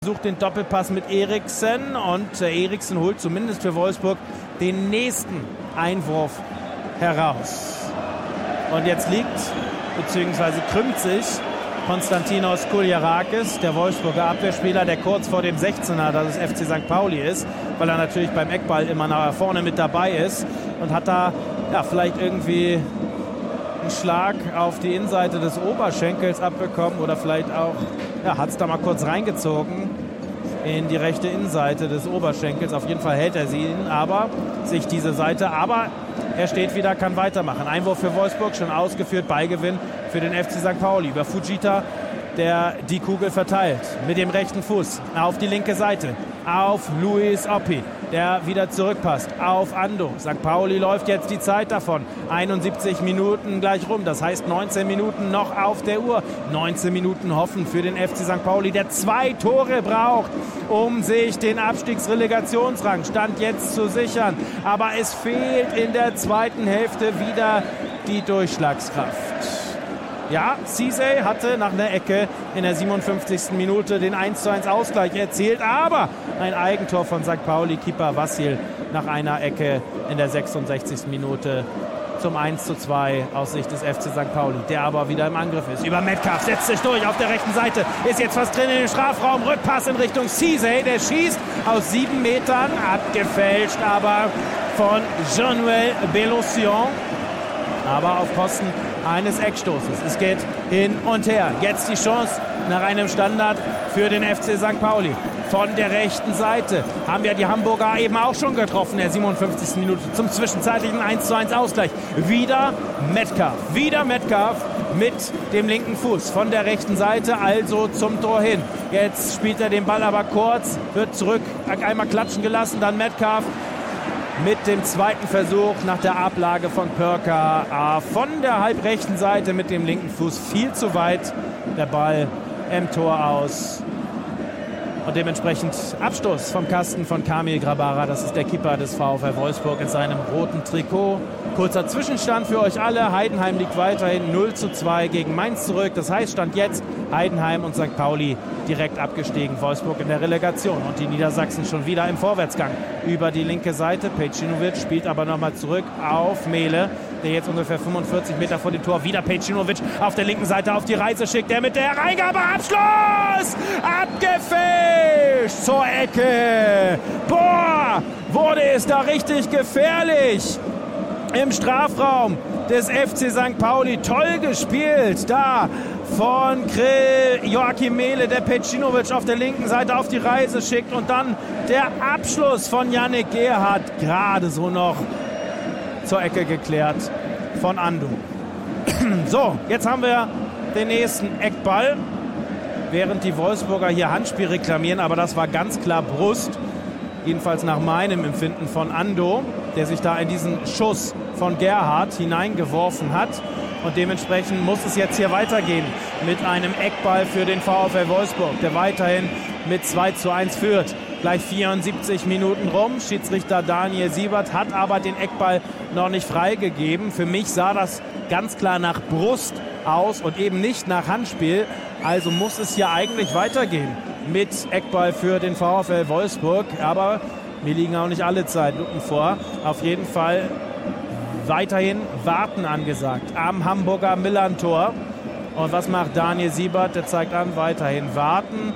Sucht den Doppelpass mit Eriksen und Eriksen holt zumindest für Wolfsburg den nächsten Einwurf heraus. Und jetzt liegt bzw. krümmt sich Konstantinos Kouliarakis, der Wolfsburger Abwehrspieler, der kurz vor dem 16er, das ist FC St. Pauli ist, weil er natürlich beim Eckball immer nach vorne mit dabei ist und hat da vielleicht irgendwie einen Schlag auf die Innenseite des Oberschenkels abbekommen oder vielleicht auch hat es da mal kurz reingezogen in die rechte Innenseite des Oberschenkels. Auf jeden Fall hält er sich diese Seite, aber er steht wieder, kann weitermachen. Einwurf für Wolfsburg, schon ausgeführt, Ballgewinn für den FC St. Pauli. Über Fujita, der die Kugel verteilt, mit dem rechten Fuß auf die linke Seite, auf Luis Oppi, der wieder zurückpasst, auf Ando. St. Pauli läuft jetzt die Zeit davon. 71 Minuten gleich rum, das heißt 19 Minuten noch auf der Uhr. 19 Minuten hoffen für den FC St. Pauli, der 2 Tore braucht, um sich den Abstiegsrelegationsrang Stand jetzt zu sichern. Aber es fehlt in der zweiten Hälfte wieder die Durchschlagskraft. Ja, Cisse hatte nach einer Ecke in der 57. Minute den 1:1 Ausgleich erzielt, aber ein Eigentor von St. Pauli-Keeper Vassil nach einer Ecke in der 66. Minute zum 1:2 aus Sicht des FC St. Pauli, der aber wieder im Angriff ist. Über Metcalf, setzt sich durch auf der rechten Seite, ist jetzt fast drin in den Strafraum, Rückpass in Richtung Cisse, der schießt aus 7 Metern, abgefälscht aber von Jean-Noël Bellosion, aber auf Kosten eines Eckstoßes. Es geht hin und her. Jetzt die Chance nach einem Standard für den FC St. Pauli. Von der rechten Seite haben wir die Hamburger eben auch schon getroffen, in der 57. Minute zum zwischenzeitlichen 1:1 Ausgleich. Wieder Metcalf mit dem linken Fuß von der rechten Seite, also zum Tor hin. Jetzt spielt er den Ball aber kurz, wird zurück, einmal klatschen gelassen, dann Metcalf mit dem zweiten Versuch nach der Ablage von Pörka von der halbrechten Seite mit dem linken Fuß viel zu weit. Der Ball im Tor aus. Und dementsprechend Abstoß vom Kasten von Kamil Grabara. Das ist der Keeper des VfL Wolfsburg in seinem roten Trikot. Kurzer Zwischenstand für euch alle. Heidenheim liegt weiterhin 0:2 gegen Mainz zurück. Das heißt, Stand jetzt Heidenheim und St. Pauli direkt abgestiegen. Wolfsburg in der Relegation und die Niedersachsen schon wieder im Vorwärtsgang. Über die linke Seite. Pejcinovic spielt aber nochmal zurück auf Mehle, der jetzt ungefähr 45 Meter vor dem Tor wieder Pejcinovic auf der linken Seite auf die Reise schickt. Der mit der Reingabe, Abschluss! Abgefälscht zur Ecke. Boah, wurde es da richtig gefährlich. Im Strafraum des FC St. Pauli. Toll gespielt da von Joachim Mehle, der Pejcinovic auf der linken Seite auf die Reise schickt. Und dann der Abschluss von Yannick Gerhardt. Gerade so noch zur Ecke geklärt von Ando. So, jetzt haben wir den nächsten Eckball. Während die Wolfsburger hier Handspiel reklamieren, aber das war ganz klar Brust. Jedenfalls nach meinem Empfinden von Ando, der sich da in diesen Schuss von Gerhardt hineingeworfen hat. Und dementsprechend muss es jetzt hier weitergehen mit einem Eckball für den VfL Wolfsburg, der weiterhin mit 2:1 führt. Gleich 74 Minuten rum. Schiedsrichter Daniel Siebert hat aber den Eckball noch nicht freigegeben. Für mich sah das ganz klar nach Brust aus und eben nicht nach Handspiel. Also muss es hier eigentlich weitergehen mit Eckball für den VfL Wolfsburg. Aber mir liegen auch nicht alle Zeitlupen vor. Auf jeden Fall weiterhin Warten angesagt am Hamburger Millern-Tor. Und was macht Daniel Siebert? Der zeigt an, weiterhin warten.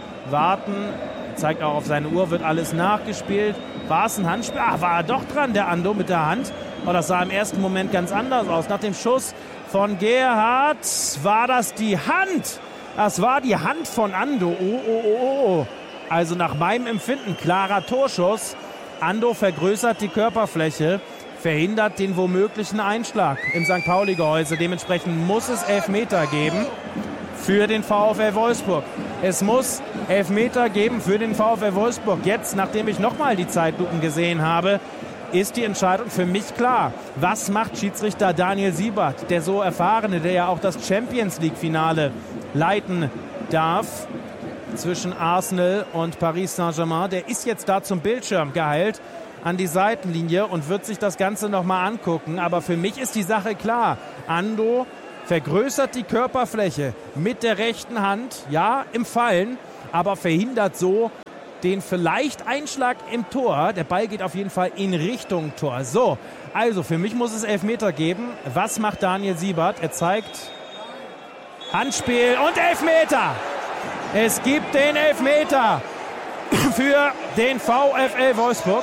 Zeigt auch auf seine Uhr, wird alles nachgespielt. War es ein Handspiel? War er doch dran, der Ando mit der Hand. Und das sah im ersten Moment ganz anders aus. Nach dem Schuss von Gerhardt war das die Hand. Das war die Hand von Ando. Oh. Also nach meinem Empfinden klarer Torschuss. Ando vergrößert die Körperfläche, verhindert den womöglichen Einschlag im St. Pauli-Gehäuse. Dementsprechend muss es Elfmeter geben für den VfL Wolfsburg. Es muss Elfmeter geben für den VfL Wolfsburg. Jetzt, nachdem ich nochmal die Zeitlupen gesehen habe, ist die Entscheidung für mich klar. Was macht Schiedsrichter Daniel Siebert, der so erfahrene, der ja auch das Champions-League-Finale leiten darf zwischen Arsenal und Paris Saint-Germain? Der ist jetzt da zum Bildschirm geheilt an die Seitenlinie und wird sich das Ganze nochmal angucken. Aber für mich ist die Sache klar. Ando vergrößert die Körperfläche mit der rechten Hand, ja, im Fallen, aber verhindert so den vielleicht Einschlag im Tor. Der Ball geht auf jeden Fall in Richtung Tor. So, also für mich muss es Elfmeter geben. Was macht Daniel Siebert? Er zeigt Handspiel und Elfmeter. Es gibt den Elfmeter für den VfL Wolfsburg.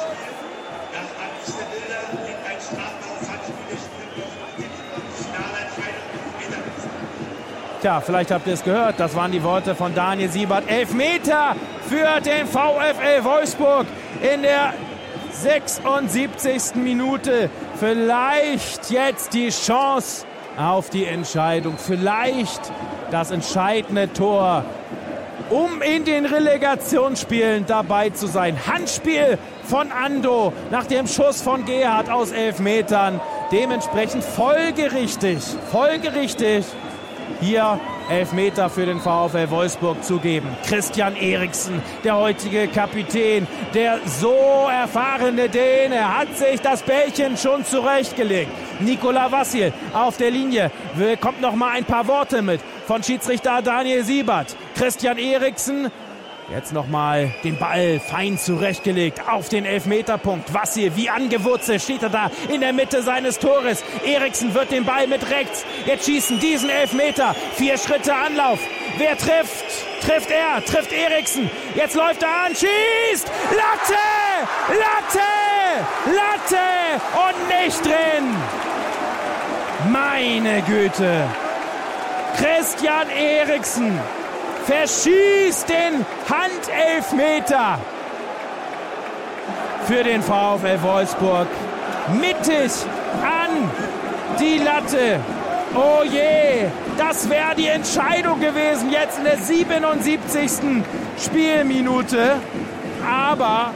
Tja, vielleicht habt ihr es gehört. Das waren die Worte von Daniel Siebert. Elfmeter für den VfL Wolfsburg in der 76. Minute. Vielleicht jetzt die Chance auf die Entscheidung. Vielleicht das entscheidende Tor, um in den Relegationsspielen dabei zu sein. Handspiel von Ando nach dem Schuss von Gerhard aus 11 Metern. Dementsprechend folgerichtig hier Elfmeter für den VfL Wolfsburg zu geben. Christian Eriksen, der heutige Kapitän, der so erfahrene Däne, hat sich das Bällchen schon zurechtgelegt. Nikola Vassil auf der Linie, bekommt noch mal ein paar Worte mit von Schiedsrichter Daniel Siebert. Christian Eriksen jetzt nochmal den Ball fein zurechtgelegt auf den Elfmeterpunkt. Vassil, wie angewurzelt, steht er da in der Mitte seines Tores. Eriksen wird den Ball mit rechts. Jetzt schießen diesen Elfmeter. 4 Schritte Anlauf. Wer trifft? Trifft er, trifft Eriksen. Jetzt läuft er an, schießt! Latte! Latte! Latte! Und nicht drin! Meine Güte! Christian Eriksen verschießt den Handelfmeter für den VfL Wolfsburg. Mittig an die Latte. Oh je, das wäre die Entscheidung gewesen jetzt in der 77. Spielminute. Aber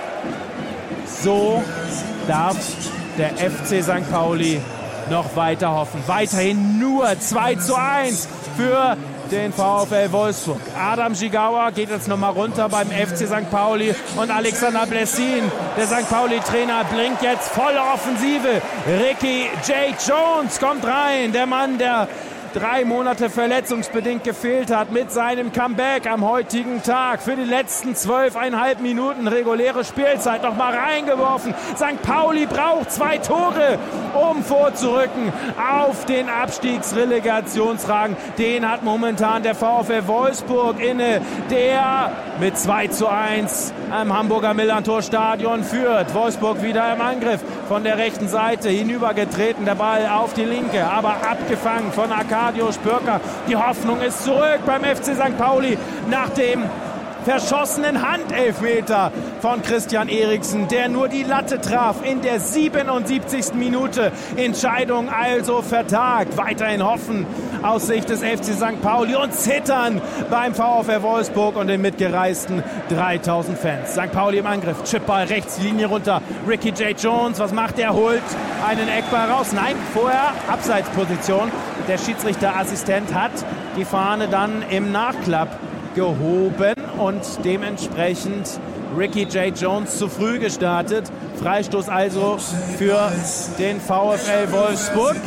so darf der FC St. Pauli noch weiter hoffen. Weiterhin nur 2:1 für den VfL Wolfsburg. Adam Gigawa geht jetzt nochmal runter beim FC St. Pauli und Alexander Blessin, der St. Pauli-Trainer, bringt jetzt volle Offensive. Ricky J. Jones kommt rein, der Mann, der 3 Monate verletzungsbedingt gefehlt hat, mit seinem Comeback am heutigen Tag. Für die letzten 12,5 Minuten reguläre Spielzeit nochmal reingeworfen. St. Pauli braucht 2 Tore, um vorzurücken auf den Abstiegsrelegationsrang. Den hat momentan der VfL Wolfsburg inne, der mit 2:1 am Hamburger Millantor-Stadion führt. Wolfsburg wieder im Angriff von der rechten Seite, hinübergetreten, der Ball auf die linke, aber abgefangen von Arkadio Spürker. Die Hoffnung ist zurück beim FC St. Pauli nach dem verschossenen Handelfmeter von Christian Eriksen, der nur die Latte traf in der 77. Minute. Entscheidung also vertagt. Weiterhin hoffen aus Sicht des FC St. Pauli und zittern beim VfL Wolfsburg und den mitgereisten 3000 Fans. St. Pauli im Angriff, Chipball rechts, Linie runter. Ricky J. Jones, was macht er? Holt einen Eckball raus. Nein, vorher Abseitsposition. Der Schiedsrichterassistent hat die Fahne dann im Nachklapp gehoben und dementsprechend Ricky J. Jones zu früh gestartet. Freistoß also für den VfL Wolfsburg.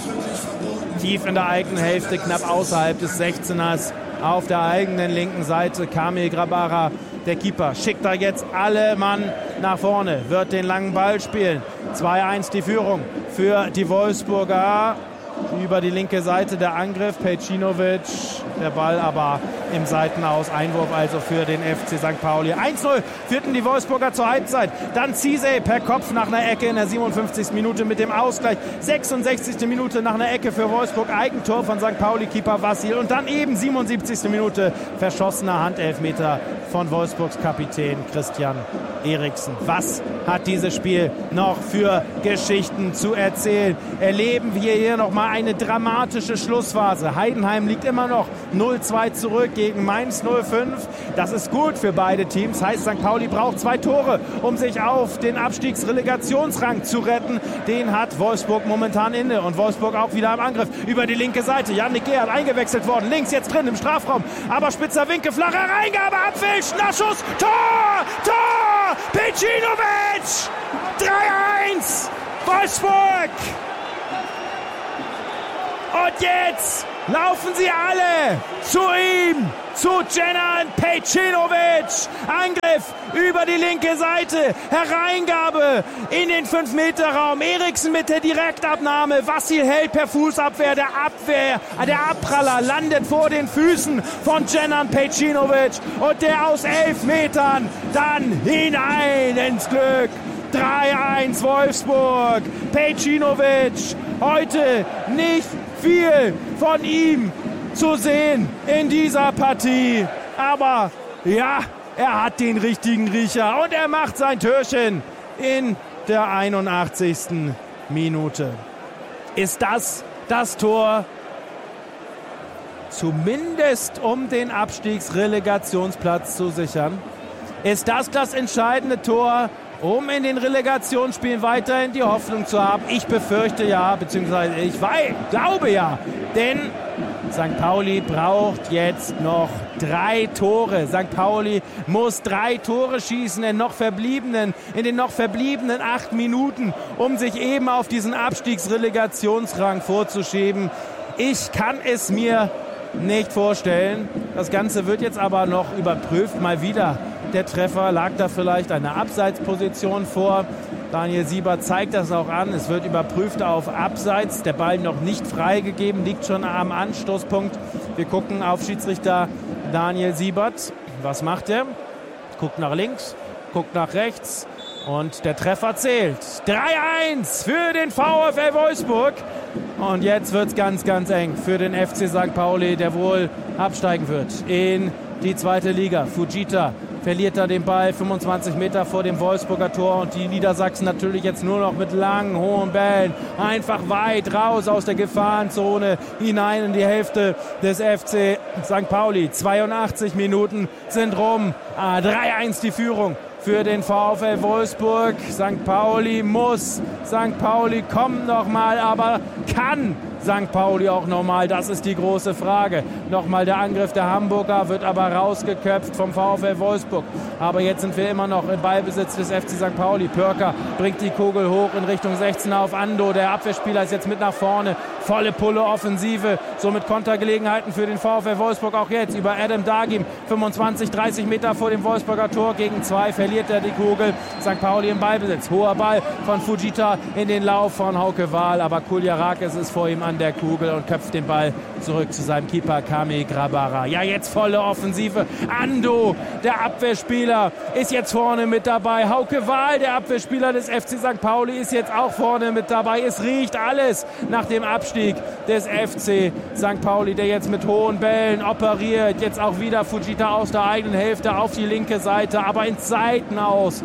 Tief in der eigenen Hälfte, knapp außerhalb des 16ers. Auf der eigenen linken Seite Kamil Grabara, der Keeper, schickt da jetzt alle Mann nach vorne, wird den langen Ball spielen. 2:1 die Führung für die Wolfsburger. Über die linke Seite der Angriff, Pejcinovic, der Ball aber im Seitenaus. Einwurf also für den FC St. Pauli. 1:0 führten die Wolfsburger zur Halbzeit. Dann Cisse per Kopf nach einer Ecke in der 57. Minute mit dem Ausgleich. 66. Minute nach einer Ecke für Wolfsburg. Eigentor von St. Pauli-Keeper Vassil. Und dann eben 77. Minute verschossener Handelfmeter von Wolfsburgs Kapitän Christian Eriksen. Was hat dieses Spiel noch für Geschichten zu erzählen? Erleben wir hier nochmal eine dramatische Schlussphase. Heidenheim liegt immer noch 0:2 zurück gegen Mainz 05. Das ist gut für beide Teams. Heißt, St. Pauli braucht 2 Tore, um sich auf den Abstiegsrelegationsrang zu retten. Den hat Wolfsburg momentan inne. Und Wolfsburg auch wieder im Angriff. Über die linke Seite. Yannick Gerhardt eingewechselt worden. Links jetzt drin im Strafraum. Aber spitzer Winkel, flache Reingabe, abfälscht, Nachschuss. Tor! Tor! Pejcinovic! 3:1! Wolfsburg! Und jetzt Laufen sie alle zu ihm, zu Dženan Pejčinović. Angriff über die linke Seite, Hereingabe in den 5-Meter-Raum. Eriksen mit der Direktabnahme. Vassil hält per Fußabwehr. Der Abpraller landet vor den Füßen von Dženan Pejčinović und der aus 11 Metern dann hinein ins Glück. 3-1 Wolfsburg. Pejčinović, heute nicht viel von ihm zu sehen in dieser Partie. Aber ja, er hat den richtigen Riecher und er macht sein Türchen in der 81. Minute. Ist das Tor zumindest um den Abstiegsrelegationsplatz zu sichern? Ist das entscheidende Tor, um in den Relegationsspielen weiterhin die Hoffnung zu haben? Ich befürchte ja, beziehungsweise ich glaube ja, denn St. Pauli braucht jetzt noch 3 Tore. St. Pauli muss 3 Tore schießen in den noch verbliebenen 8 Minuten, um sich eben auf diesen Abstiegsrelegationsrang vorzuschieben. Ich kann es mir nicht vorstellen. Das Ganze wird jetzt aber noch überprüft. Mal wieder der Treffer. Lag da vielleicht eine Abseitsposition vor? Daniel Siebert zeigt das auch an. Es wird überprüft auf Abseits. Der Ball noch nicht freigegeben, liegt schon am Anstoßpunkt. Wir gucken auf Schiedsrichter Daniel Siebert. Was macht er? Guckt nach links, guckt nach rechts und der Treffer zählt. 3-1 für den VfL Wolfsburg. Und jetzt wird es ganz, ganz eng für den FC St. Pauli, der wohl absteigen wird in die 2. Liga. Fujita verliert da den Ball 25 Meter vor dem Wolfsburger Tor und die Niedersachsen natürlich jetzt nur noch mit langen, hohen Bällen einfach weit raus aus der Gefahrenzone hinein in die Hälfte des FC St. Pauli. 82 Minuten sind rum. 3-1 die Führung für den VfL Wolfsburg. St. Pauli muss, St. Pauli kommt nochmal, aber kann St. Pauli auch nochmal? Das ist die große Frage. Nochmal der Angriff der Hamburger, wird aber rausgeköpft vom VfL Wolfsburg. Aber jetzt sind wir immer noch im Ballbesitz des FC St. Pauli. Pörker bringt die Kugel hoch in Richtung 16er auf Ando. Der Abwehrspieler ist jetzt mit nach vorne. Volle Pulle Offensive. Somit Kontergelegenheiten für den VfL Wolfsburg auch jetzt über Adam Dagim. 25, 30 Meter vor dem Wolfsburger Tor. Gegen 2 verliert er die Kugel. St. Pauli im Ballbesitz. Hoher Ball von Fujita in den Lauf von Hauke Wahl. Aber Kuljarakis ist vor ihm an der Kugel und köpft den Ball zurück zu seinem Keeper Kami Grabara. Ja, jetzt volle Offensive. Ando, der Abwehrspieler, ist jetzt vorne mit dabei. Hauke Wahl, der Abwehrspieler des FC St. Pauli, ist jetzt auch vorne mit dabei. Es riecht alles nach dem Abstieg des FC St. Pauli, der jetzt mit hohen Bällen operiert. Jetzt auch wieder Fujita aus der eigenen Hälfte auf die linke Seite, aber ins Seitenaus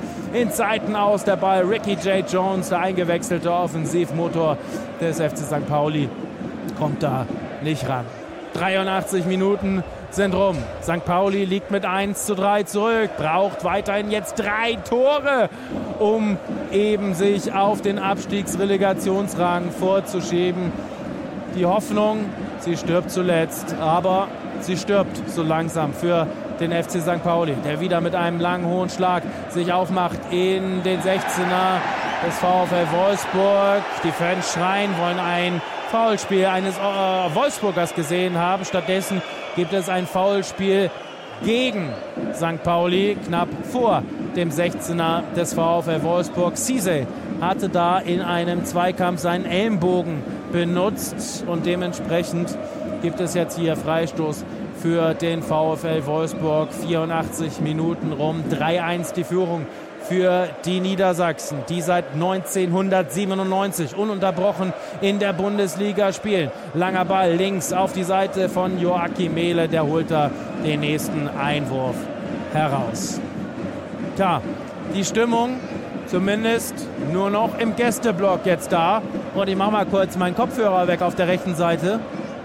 der Ball. Ricky J. Jones, der eingewechselte Offensivmotor des FC St. Pauli, kommt da nicht ran. 83 Minuten sind rum. St. Pauli liegt mit 1:3 zurück, braucht weiterhin jetzt 3 Tore, um eben sich auf den Abstiegsrelegationsrang vorzuschieben. Die Hoffnung, sie stirbt zuletzt, aber sie stirbt so langsam für den FC St. Pauli, der wieder mit einem langen, hohen Schlag sich aufmacht in den 16er des VfL Wolfsburg. Die Fans schreien, wollen ein Foulspiel eines Wolfsburgers gesehen haben. Stattdessen gibt es ein Foulspiel gegen St. Pauli, knapp vor dem 16er des VfL Wolfsburg. Cisse hatte da in einem Zweikampf seinen Ellenbogen benutzt und dementsprechend gibt es jetzt hier Freistoß für den VfL Wolfsburg. 84 Minuten rum, 3-1 die Führung für die Niedersachsen, die seit 1997 ununterbrochen in der Bundesliga spielen. Langer Ball links auf die Seite von Joachim Mehle, der holt da den nächsten Einwurf heraus. Tja, die Stimmung zumindest nur noch im Gästeblock jetzt da. Und ich mache mal kurz meinen Kopfhörer weg auf der rechten Seite.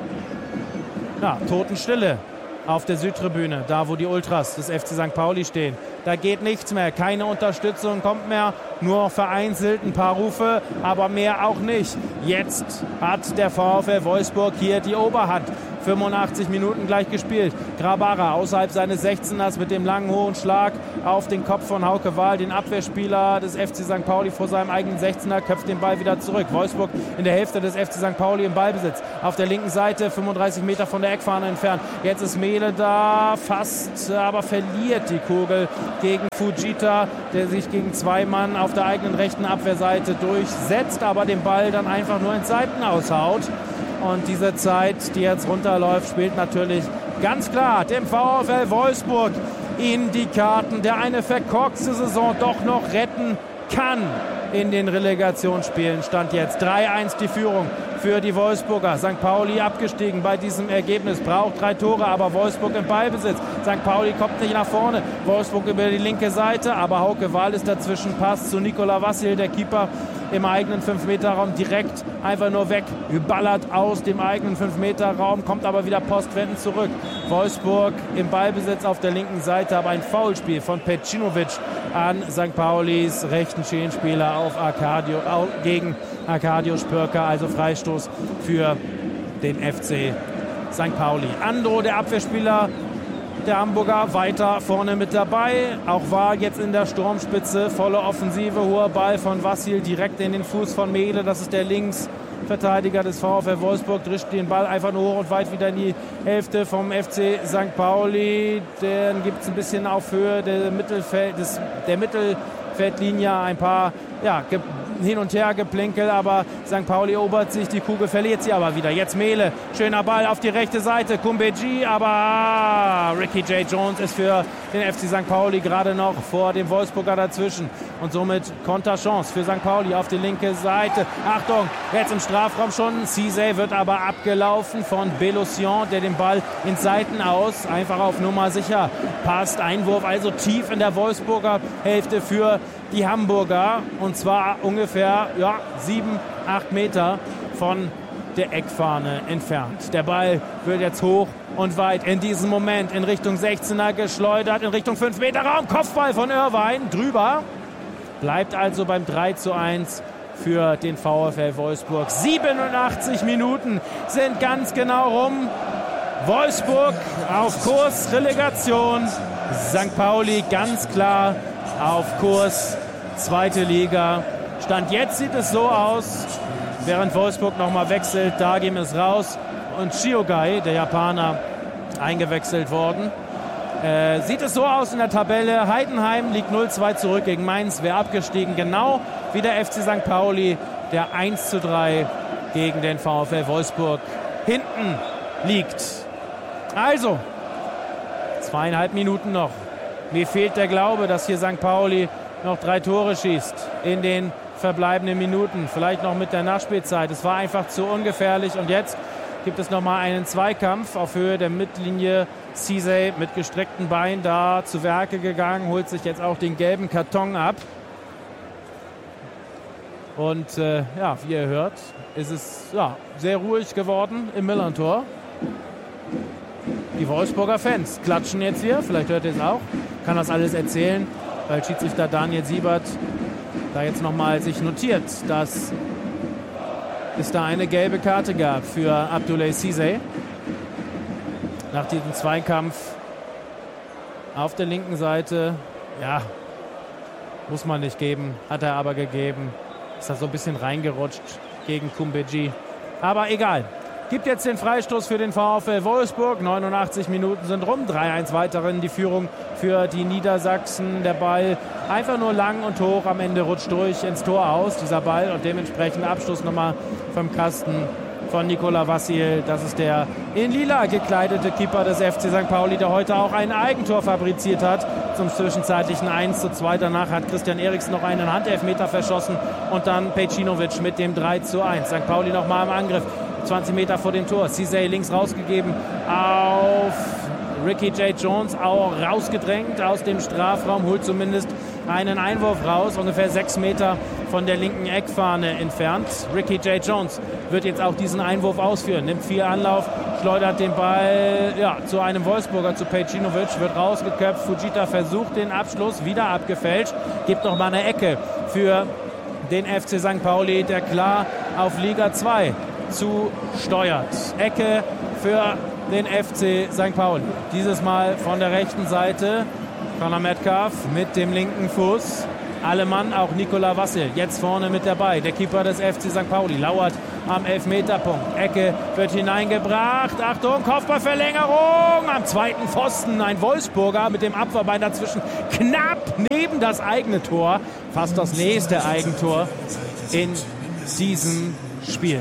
Ja, Totenstille auf der Südtribüne, da wo die Ultras des FC St. Pauli stehen. Da geht nichts mehr, keine Unterstützung kommt mehr, nur vereinzelt ein paar Rufe, aber mehr auch nicht. Jetzt hat der VfL Wolfsburg hier die Oberhand. 85 Minuten gleich gespielt. Grabara außerhalb seines 16ers mit dem langen hohen Schlag auf den Kopf von Hauke Wahl, den Abwehrspieler des FC St. Pauli vor seinem eigenen 16er, köpft den Ball wieder zurück. Wolfsburg in der Hälfte des FC St. Pauli im Ballbesitz. Auf der linken Seite 35 Meter von der Eckfahne entfernt. Jetzt ist Mehle da, fast, aber verliert die Kugel gegen Fujita, der sich gegen 2 Mann auf der eigenen rechten Abwehrseite durchsetzt, aber den Ball dann einfach nur ins Seiten aushaut. Und diese Zeit, die jetzt runterläuft, spielt natürlich ganz klar dem VfL Wolfsburg in die Karten, der eine verkorkste Saison doch noch retten kann in den Relegationsspielen. Stand jetzt 3-1 die Führung für die Wolfsburger. St. Pauli abgestiegen bei diesem Ergebnis, braucht 3 Tore, aber Wolfsburg im Ballbesitz. St. Pauli kommt nicht nach vorne. Wolfsburg über die linke Seite, aber Hauke Wahl ist dazwischen, Pass zu Nikola Vassil, der Keeper im eigenen 5-Meter-Raum direkt einfach nur weg, geballert aus dem eigenen 5-Meter-Raum, kommt aber wieder postwendend zurück. Wolfsburg im Ballbesitz auf der linken Seite, aber ein Foulspiel von Pecinovic an St. Paulis rechten Schienenspieler gegen Arkadio Spürker, also Freistoß für den FC St. Pauli. Andro, der Abwehrspieler der Hamburger, weiter vorne mit dabei. Auch war jetzt in der Sturmspitze, volle Offensive, hoher Ball von Vassil direkt in den Fuß von Mehle. Das ist der Linksverteidiger des VfL Wolfsburg, drischt den Ball einfach nur hoch und weit wieder in die Hälfte vom FC St. Pauli. Dann gibt es ein bisschen auf Höhe der Mittelfeldlinie ein paar hin und her Geplänkel, aber St. Pauli erobert sich, die Kugel verliert sie aber wieder. Jetzt Mehle, schöner Ball auf die rechte Seite, Kumbeji, aber Ricky J. Jones ist für den FC St. Pauli gerade noch vor dem Wolfsburger dazwischen und somit Konterchance für St. Pauli auf die linke Seite. Achtung, jetzt im Strafraum schon, Cizé wird aber abgelaufen von Belocian, der den Ball ins Seitenaus einfach auf Nummer sicher passt. Einwurf also tief in der Wolfsburger Hälfte für die Hamburger und zwar ungefähr 7-8 Meter von der Eckfahne entfernt. Der Ball wird jetzt hoch und weit in diesem Moment in Richtung 16er geschleudert, in Richtung 5-Meter-Raum. Kopfball von Irvine drüber. Bleibt also beim 3:1 für den VfL Wolfsburg. 87 Minuten sind ganz genau rum. Wolfsburg auf Kurs Relegation. St. Pauli ganz klar auf Kurs zweite Liga. Stand jetzt sieht es so aus, während Wolfsburg nochmal wechselt, Dagim ist raus und Shiogai, der Japaner, eingewechselt worden. Sieht es so aus in der Tabelle, Heidenheim liegt 0-2 zurück gegen Mainz, wäre abgestiegen, genau wie der FC St. Pauli, der 1:3 gegen den VfL Wolfsburg hinten liegt. Also, 2,5 Minuten noch. Mir fehlt der Glaube, dass hier St. Pauli noch 3 Tore schießt in den verbleibenden Minuten. Vielleicht noch mit der Nachspielzeit. Es war einfach zu ungefährlich. Und jetzt gibt es nochmal einen Zweikampf auf Höhe der Mittellinie. Cizé mit gestreckten Beinen da zu Werke gegangen, holt sich jetzt auch den gelben Karton ab. Und wie ihr hört, ist es sehr ruhig geworden im Millerntor. Die Wolfsburger Fans klatschen jetzt hier, vielleicht hört ihr es auch, kann das alles erzählen, weil Schiedsrichter Daniel Siebert da jetzt nochmal sich notiert, dass es da eine gelbe Karte gab für Abdoulaye Cizé. Nach diesem Zweikampf auf der linken Seite, muss man nicht geben, hat er aber gegeben. Ist da so ein bisschen reingerutscht gegen Kumbeji. Aber egal. Gibt jetzt den Freistoß für den VfL Wolfsburg. 89 Minuten sind rum. 3:1 weiterhin die Führung für die Niedersachsen. Der Ball einfach nur lang und hoch. Am Ende rutscht durch ins Tor aus, dieser Ball. Und dementsprechend Abschlussnummer vom Kasten von Nikola Vassil. Das ist der in lila gekleidete Keeper des FC St. Pauli, der heute auch ein Eigentor fabriziert hat. Zum zwischenzeitlichen 1:2. Danach hat Christian Eriksen noch einen Handelfmeter verschossen. Und dann Pejcinovic mit dem 3:1. St. Pauli nochmal im Angriff. 20 Meter vor dem Tor. Cizé links rausgegeben auf Ricky J. Jones, auch rausgedrängt aus dem Strafraum, holt zumindest einen Einwurf raus, ungefähr 6 Meter von der linken Eckfahne entfernt. Ricky J. Jones wird jetzt auch diesen Einwurf ausführen, nimmt viel Anlauf, schleudert den Ball zu einem Wolfsburger, zu Pejcinovic, wird rausgeköpft. Fujita versucht den Abschluss, wieder abgefälscht, gibt noch mal eine Ecke für den FC St. Pauli, der klar auf Liga 2 zu steuert. Ecke für den FC St. Pauli. Dieses Mal von der rechten Seite. Conor Metcalf mit dem linken Fuß. Alemann, auch Nikola Vassil jetzt vorne mit dabei. Der Keeper des FC St. Pauli lauert am Elfmeterpunkt. Ecke wird hineingebracht. Achtung, Kopfballverlängerung. Am zweiten Pfosten ein Wolfsburger mit dem Abwehrbein dazwischen. Knapp neben das eigene Tor. Fast das nächste Eigentor in diesem Spiel.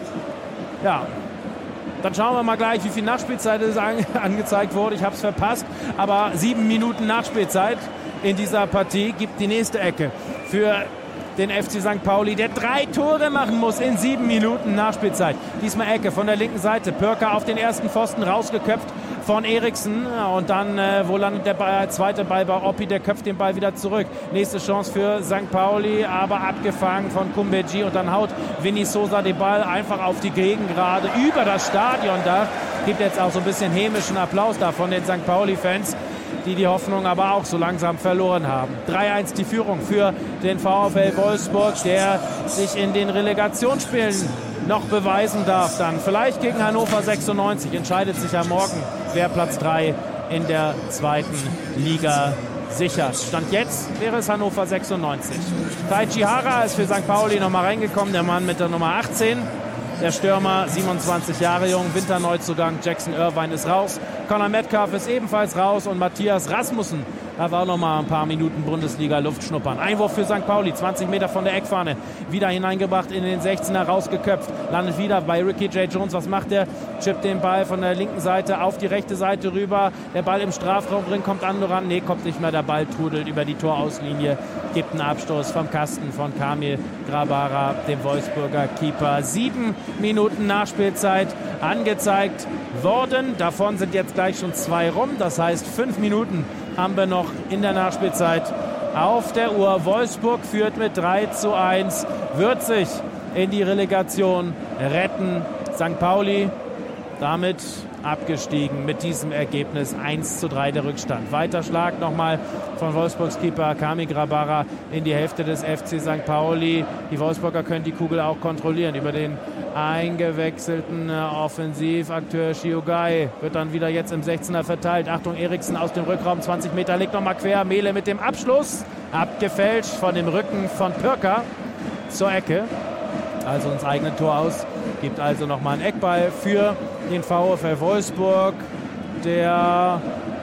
Ja, dann schauen wir mal gleich, wie viel Nachspielzeit es angezeigt wurde. Ich habe es verpasst, aber 7 Minuten Nachspielzeit in dieser Partie gibt die nächste Ecke für den FC St. Pauli, der 3 Tore machen muss in 7 Minuten Nachspielzeit. Diesmal Ecke von der linken Seite. Pörker auf den ersten Pfosten rausgeköpft von Eriksen. Und dann, wo landet der zweite Ball bei Oppi? Der köpft den Ball wieder zurück. Nächste Chance für St. Pauli, aber abgefangen von Kumbeji. Und dann haut Vini Sousa den Ball einfach auf die Gegengrade über das Stadion da. Gibt jetzt auch so ein bisschen hämischen Applaus da von den St. Pauli-Fans, die Hoffnung aber auch so langsam verloren haben. 3-1 die Führung für den VfL Wolfsburg, der sich in den Relegationsspielen noch beweisen darf. Dann vielleicht gegen Hannover 96. Entscheidet sich ja morgen, wer Platz 3 in der zweiten Liga sichert. Stand jetzt wäre es Hannover 96. Taichi Hara ist für St. Pauli nochmal reingekommen, der Mann mit der Nummer 18. Der Stürmer, 27 Jahre jung, Winterneuzugang, Jackson Irvine ist raus. Conor Metcalf ist ebenfalls raus und Matthias Rasmussen, da war noch mal ein paar Minuten Bundesliga-Luft schnuppern. Einwurf für St. Pauli, 20 Meter von der Eckfahne. Wieder hineingebracht in den 16er, rausgeköpft. Landet wieder bei Ricky J. Jones. Was macht der? Chippt den Ball von der linken Seite auf die rechte Seite rüber. Der Ball im Strafraum drin, kommt Andoran. Nee, kommt nicht mehr. Der Ball trudelt über die Torauslinie. Gibt einen Abstoß vom Kasten von Kamil Grabara, dem Wolfsburger Keeper. 7 Minuten Nachspielzeit angezeigt worden. Davon sind jetzt gleich schon 2 rum. Das heißt, 5 Minuten haben wir noch in der Nachspielzeit auf der Uhr. Wolfsburg führt mit 3-1, wird sich in die Relegation retten. St. Pauli damit abgestiegen mit diesem Ergebnis. 1-3 der Rückstand. Weiter Schlag nochmal von Wolfsburgs Keeper Kamil Grabara in die Hälfte des FC St. Pauli. Die Wolfsburger können die Kugel auch kontrollieren über den eingewechselten Offensivakteur Shiogai. Wird dann wieder jetzt im 16er verteilt. Achtung, Eriksen aus dem Rückraum, 20 Meter, legt nochmal quer. Mehle mit dem Abschluss. Abgefälscht von dem Rücken von Pörker zur Ecke. Also ins eigene Tor aus. Gibt also nochmal einen Eckball für den VfL Wolfsburg, der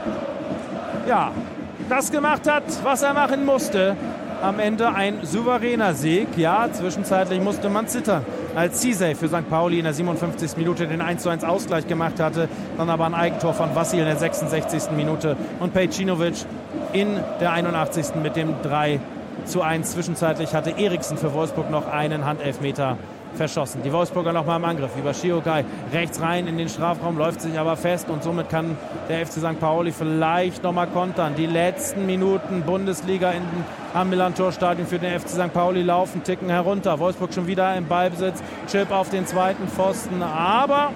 ja das gemacht hat, was er machen musste. Am Ende ein souveräner Sieg. Ja, zwischenzeitlich musste man zittern, als Cizey für St. Pauli in der 57. Minute den 1:1 Ausgleich gemacht hatte. Dann aber ein Eigentor von Vassil in der 66. Minute und Pejcinovic in der 81. mit dem 3:1. Zwischenzeitlich hatte Eriksen für Wolfsburg noch einen Handelfmeter verschossen. Die Wolfsburger nochmal im Angriff über Shiogai. Rechts rein in den Strafraum, läuft sich aber fest und somit kann der FC St. Pauli vielleicht nochmal kontern. Die letzten Minuten Bundesliga am Millantor-Stadion für den FC St. Pauli laufen, ticken herunter. Wolfsburg schon wieder im Ballbesitz. Chip auf den zweiten Pfosten. Aber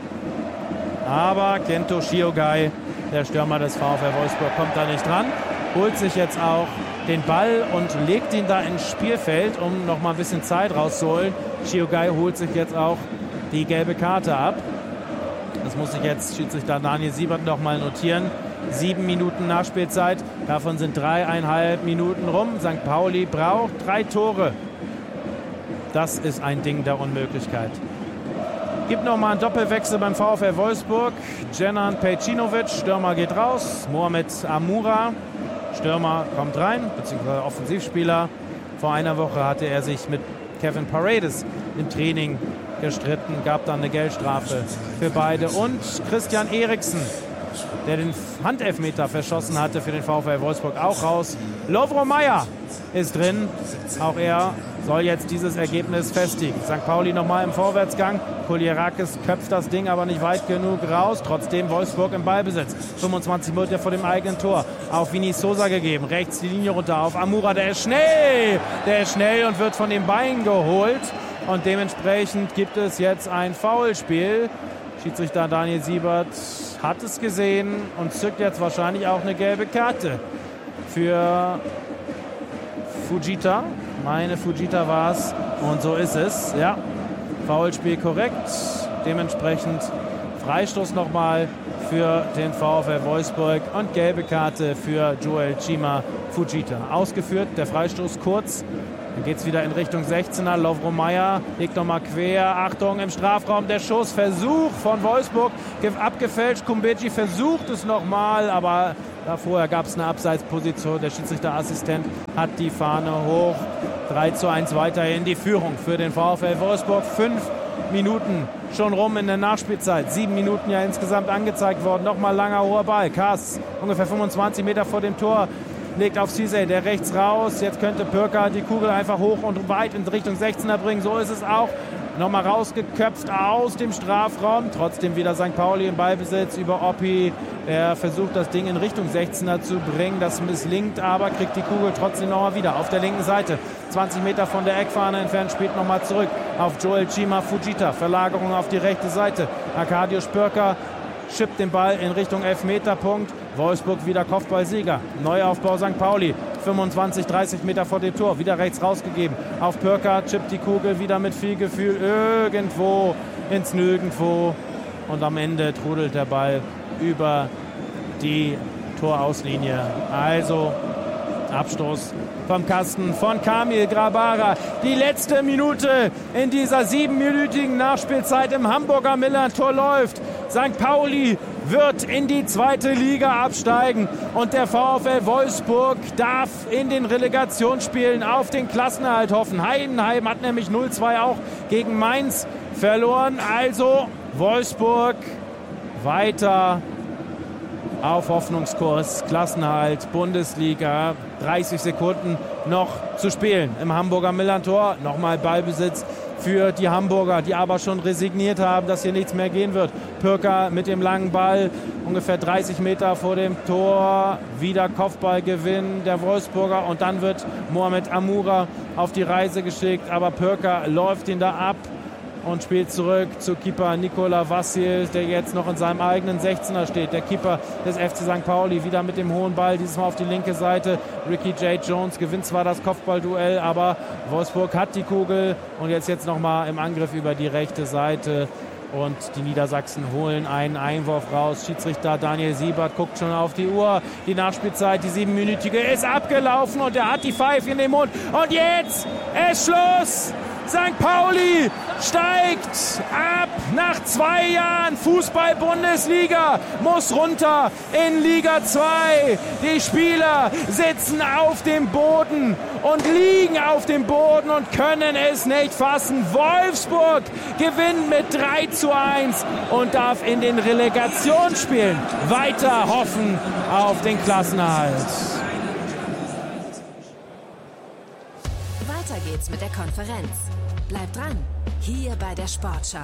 Kento Shiogai, der Stürmer des VfL Wolfsburg, kommt da nicht dran. Holt sich jetzt auch den Ball und legt ihn da ins Spielfeld, um noch mal ein bisschen Zeit rauszuholen. Shiogai holt sich jetzt auch die gelbe Karte ab. Das muss sich jetzt Schiedsrichter Daniel Siebert noch mal notieren. 7 Minuten Nachspielzeit, davon sind 3,5 Minuten rum. St. Pauli braucht 3 Tore. Das ist ein Ding der Unmöglichkeit. Gibt noch mal einen Doppelwechsel beim VfL Wolfsburg. Dženan Pejcinovic, Stürmer geht raus. Mohamed Amoura, Stürmer kommt rein, beziehungsweise Offensivspieler. Vor einer Woche hatte er sich mit Kevin Paredes im Training gestritten, gab dann eine Geldstrafe für beide. Und Christian Eriksen, der den Handelfmeter verschossen hatte für den VfL Wolfsburg, auch raus. Lovro Mayer ist drin. Auch er soll jetzt dieses Ergebnis festigen. St. Pauli nochmal im Vorwärtsgang. Kulierakis köpft das Ding aber nicht weit genug raus. Trotzdem Wolfsburg im Ballbesitz. 25 Meter vor dem eigenen Tor. Auf Vini Sousa gegeben. Rechts die Linie runter auf Amoura. Der ist schnell. Der ist schnell und wird von den Beinen geholt. Und dementsprechend gibt es jetzt ein Foulspiel. Schiedsrichter Daniel Siebert hat es gesehen und zückt jetzt wahrscheinlich auch eine gelbe Karte für Fujita. Meine Fujita war es und so ist es. Ja, Foulspiel korrekt. Dementsprechend Freistoß nochmal für den VfL Wolfsburg und gelbe Karte für Joel Chima Fujita. Ausgeführt, der Freistoß kurz. Dann geht es wieder in Richtung 16er. Lovro Meyer legt nochmal quer. Achtung, im Strafraum der Schussversuch von Wolfsburg. Abgefälscht. Kumbedji versucht es nochmal, aber vorher gab es eine Abseitsposition. Der Schiedsrichterassistent hat die Fahne hoch. 3:1 weiterhin die Führung für den VfL Wolfsburg. 5 Minuten schon rum in der Nachspielzeit. 7 Minuten ja insgesamt angezeigt worden. Nochmal langer hoher Ball. Kaas ungefähr 25 Meter vor dem Tor. Legt auf Cisse, der rechts raus. Jetzt könnte Pürker die Kugel einfach hoch und weit in Richtung 16er bringen. So ist es auch. Nochmal rausgeköpft aus dem Strafraum. Trotzdem wieder St. Pauli im Ballbesitz über Oppi. Er versucht das Ding in Richtung 16er zu bringen. Das misslingt aber, kriegt die Kugel trotzdem nochmal wieder auf der linken Seite. 20 Meter von der Eckfahne entfernt, spielt nochmal zurück auf Joel Chima Fujita. Verlagerung auf die rechte Seite. Arkadiusz Pürker schippt den Ball in Richtung Elfmeterpunkt. Wolfsburg wieder Kopfballsieger. Neuaufbau St. Pauli. 25, 30 Meter vor dem Tor. Wieder rechts rausgegeben. Auf Pürker chippt die Kugel wieder mit viel Gefühl irgendwo ins Nirgendwo. Und am Ende trudelt der Ball über die Torauslinie. Also Abstoß vom Kasten von Kamil Grabara. Die letzte Minute in dieser 7-minütigen Nachspielzeit im Hamburger Millern-Tor läuft. St. Pauli wird in die zweite Liga absteigen und der VfL Wolfsburg darf in den Relegationsspielen auf den Klassenerhalt hoffen. Heidenheim hat nämlich 0:2 auch gegen Mainz verloren. Also Wolfsburg weiter auf Hoffnungskurs, Klassenerhalt, Bundesliga, 30 Sekunden noch zu spielen im Hamburger Millern-Tor. Nochmal Ballbesitz für die Hamburger, die aber schon resigniert haben, dass hier nichts mehr gehen wird. Pürker mit dem langen Ball, ungefähr 30 Meter vor dem Tor, wieder Kopfballgewinn der Wolfsburger und dann wird Mohamed Amoura auf die Reise geschickt, aber Pürker läuft ihn da ab und spielt zurück zu Keeper Nikola Vassil, der jetzt noch in seinem eigenen 16er steht. Der Keeper des FC St. Pauli wieder mit dem hohen Ball, dieses Mal auf die linke Seite. Ricky J. Jones gewinnt zwar das Kopfballduell, aber Wolfsburg hat die Kugel und jetzt nochmal im Angriff über die rechte Seite. Und die Niedersachsen holen einen Einwurf raus. Schiedsrichter Daniel Siebert guckt schon auf die Uhr. Die Nachspielzeit, die 7-minütige, ist abgelaufen und er hat die Pfeife in den Mund. Und jetzt ist Schluss! St. Pauli steigt ab nach 2 Jahren Fußball-Bundesliga, muss runter in Liga 2. Die Spieler sitzen auf dem Boden und liegen auf dem Boden und können es nicht fassen. Wolfsburg gewinnt mit 3:1 und darf in den Relegationsspielen weiter hoffen auf den Klassenerhalt. Weiter geht's mit der Konferenz. Bleibt dran, hier bei der Sportschau.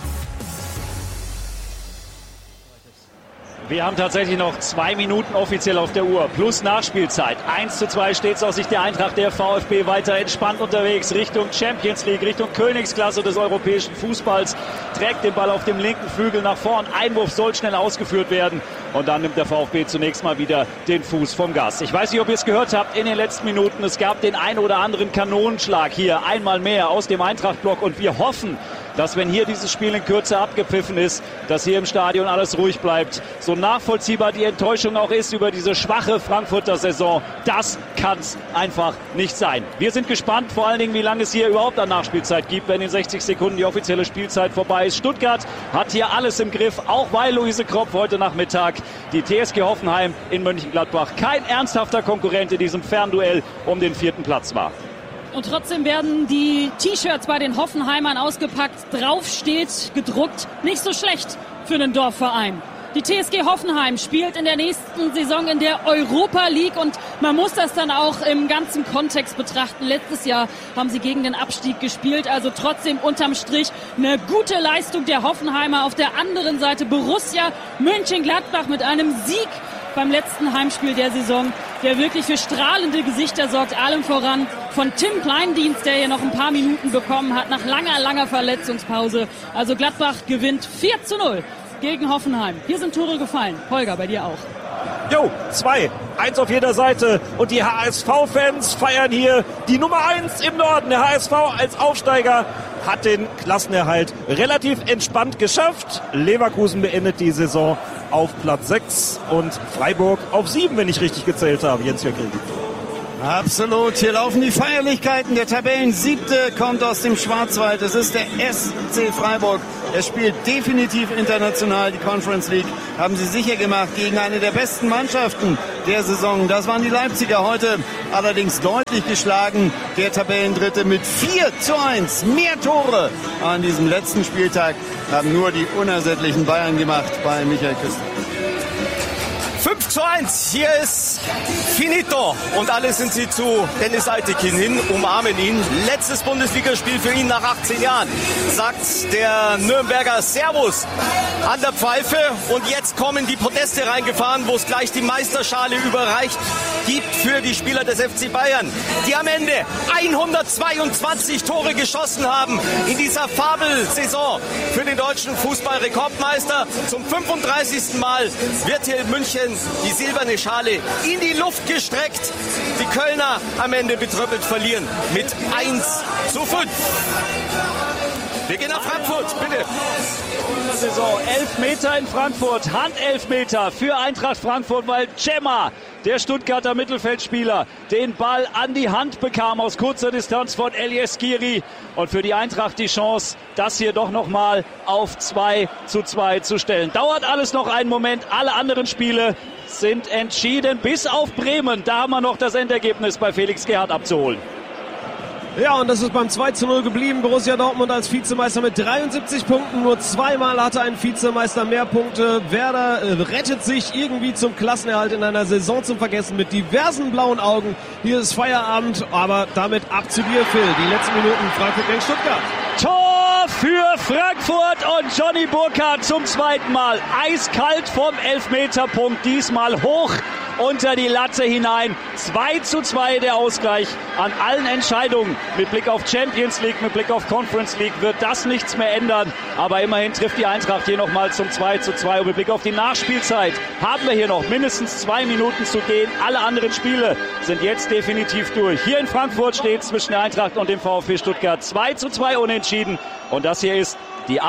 Wir haben tatsächlich noch 2 Minuten offiziell auf der Uhr, plus Nachspielzeit. 1:2 steht es aus Sicht der Eintracht. Der VfB weiter entspannt unterwegs, Richtung Champions League, Richtung Königsklasse des europäischen Fußballs. Trägt den Ball auf dem linken Flügel nach vorn. Einwurf soll schnell ausgeführt werden. Und dann nimmt der VfB zunächst mal wieder den Fuß vom Gas. Ich weiß nicht, ob ihr es gehört habt in den letzten Minuten. Es gab den ein oder anderen Kanonenschlag hier einmal mehr aus dem Eintracht-Block. Und wir hoffen, dass wenn hier dieses Spiel in Kürze abgepfiffen ist, dass hier im Stadion alles ruhig bleibt. So nachvollziehbar die Enttäuschung auch ist über diese schwache Frankfurter Saison, das kann es einfach nicht sein. Wir sind gespannt, vor allen Dingen, wie lange es hier überhaupt an Nachspielzeit gibt, wenn in 60 Sekunden die offizielle Spielzeit vorbei ist. Stuttgart hat hier alles im Griff, auch bei Luise Kropf heute Nachmittag. Die TSG Hoffenheim in Mönchengladbach kein ernsthafter Konkurrent in diesem Fernduell um den 4. Platz war. Und trotzdem werden die T-Shirts bei den Hoffenheimern ausgepackt. Drauf steht gedruckt, nicht so schlecht für einen Dorfverein. Die TSG Hoffenheim spielt in der nächsten Saison in der Europa League und man muss das dann auch im ganzen Kontext betrachten. Letztes Jahr haben sie gegen den Abstieg gespielt, also trotzdem unterm Strich eine gute Leistung der Hoffenheimer. Auf der anderen Seite Borussia Mönchengladbach mit einem Sieg beim letzten Heimspiel der Saison, der wirklich für strahlende Gesichter sorgt, allem voran von Tim Kleindienst, der hier noch ein paar Minuten bekommen hat nach langer Verletzungspause. Also Gladbach gewinnt 4:0 gegen Hoffenheim. Hier sind Tore gefallen. Holger, bei dir auch. 1 auf jeder Seite. Und die HSV-Fans feiern hier die Nummer 1 im Norden. Der HSV als Aufsteiger hat den Klassenerhalt relativ entspannt geschafft. Leverkusen beendet die Saison auf Platz 6 und Freiburg auf 7, wenn ich richtig gezählt habe. Jens-Jörg Kriegel. Absolut, hier laufen die Feierlichkeiten. Der Tabellensiebte kommt aus dem Schwarzwald. Es ist der SC Freiburg. Er spielt definitiv international die Conference League. Haben sie sicher gemacht gegen eine der besten Mannschaften der Saison. Das waren die Leipziger heute. Allerdings deutlich geschlagen. Der Tabellendritte mit 4:1. Mehr Tore an diesem letzten Spieltag haben nur die unersättlichen Bayern gemacht bei Michael Küster. 5:1, hier ist Finito und alle sind sie zu Dennis Eitekin hin, umarmen ihn. Letztes Bundesligaspiel für ihn nach 18 Jahren, sagt der Nürnberger Servus an der Pfeife. Und jetzt kommen die Proteste reingefahren, wo es gleich die Meisterschale überreicht gibt für die Spieler des FC Bayern, die am Ende 122 Tore geschossen haben in dieser Fabelsaison für den deutschen Fußballrekordmeister. Zum 35. Mal wird hier in München die silberne Schale in die Luft gestreckt. Die Kölner am Ende betröppelt verlieren mit 1:5. Wir gehen nach Frankfurt, bitte. Saison 11 Meter in Frankfurt, Handelfmeter für Eintracht Frankfurt, weil Cema, der Stuttgarter Mittelfeldspieler, den Ball an die Hand bekam aus kurzer Distanz von Elias Skiri. Und für die Eintracht die Chance, das hier doch nochmal auf 2:2 zu stellen. Dauert alles noch einen Moment, alle anderen Spiele sind entschieden, bis auf Bremen. Da haben wir noch das Endergebnis bei Felix Gerhardt abzuholen. Ja, und das ist beim 2:0 geblieben. Borussia Dortmund als Vizemeister mit 73 Punkten. Nur zweimal hatte ein Vizemeister mehr Punkte. Werder rettet sich irgendwie zum Klassenerhalt in einer Saison zum Vergessen mit diversen blauen Augen. Hier ist Feierabend, aber damit ab zu dir, Phil. Die letzten Minuten Frankfurt gegen Stuttgart. Tor für Frankfurt und Johnny Burkhardt zum zweiten Mal. Eiskalt vom Elfmeterpunkt, diesmal hoch unter die Latte hinein. 2:2 der Ausgleich an allen Entscheidungen. Mit Blick auf Champions League, mit Blick auf Conference League wird das nichts mehr ändern. Aber immerhin trifft die Eintracht hier nochmal zum 2:2. Und mit Blick auf die Nachspielzeit haben wir hier noch mindestens 2 Minuten zu gehen. Alle anderen Spiele sind jetzt definitiv durch. Hier in Frankfurt steht zwischen der Eintracht und dem VfB Stuttgart 2:2 unentschieden. Und das hier ist die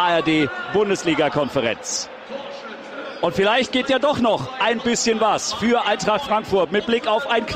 ARD-Bundesliga-Konferenz. Und vielleicht geht ja doch noch ein bisschen was für Eintracht Frankfurt mit Blick auf ein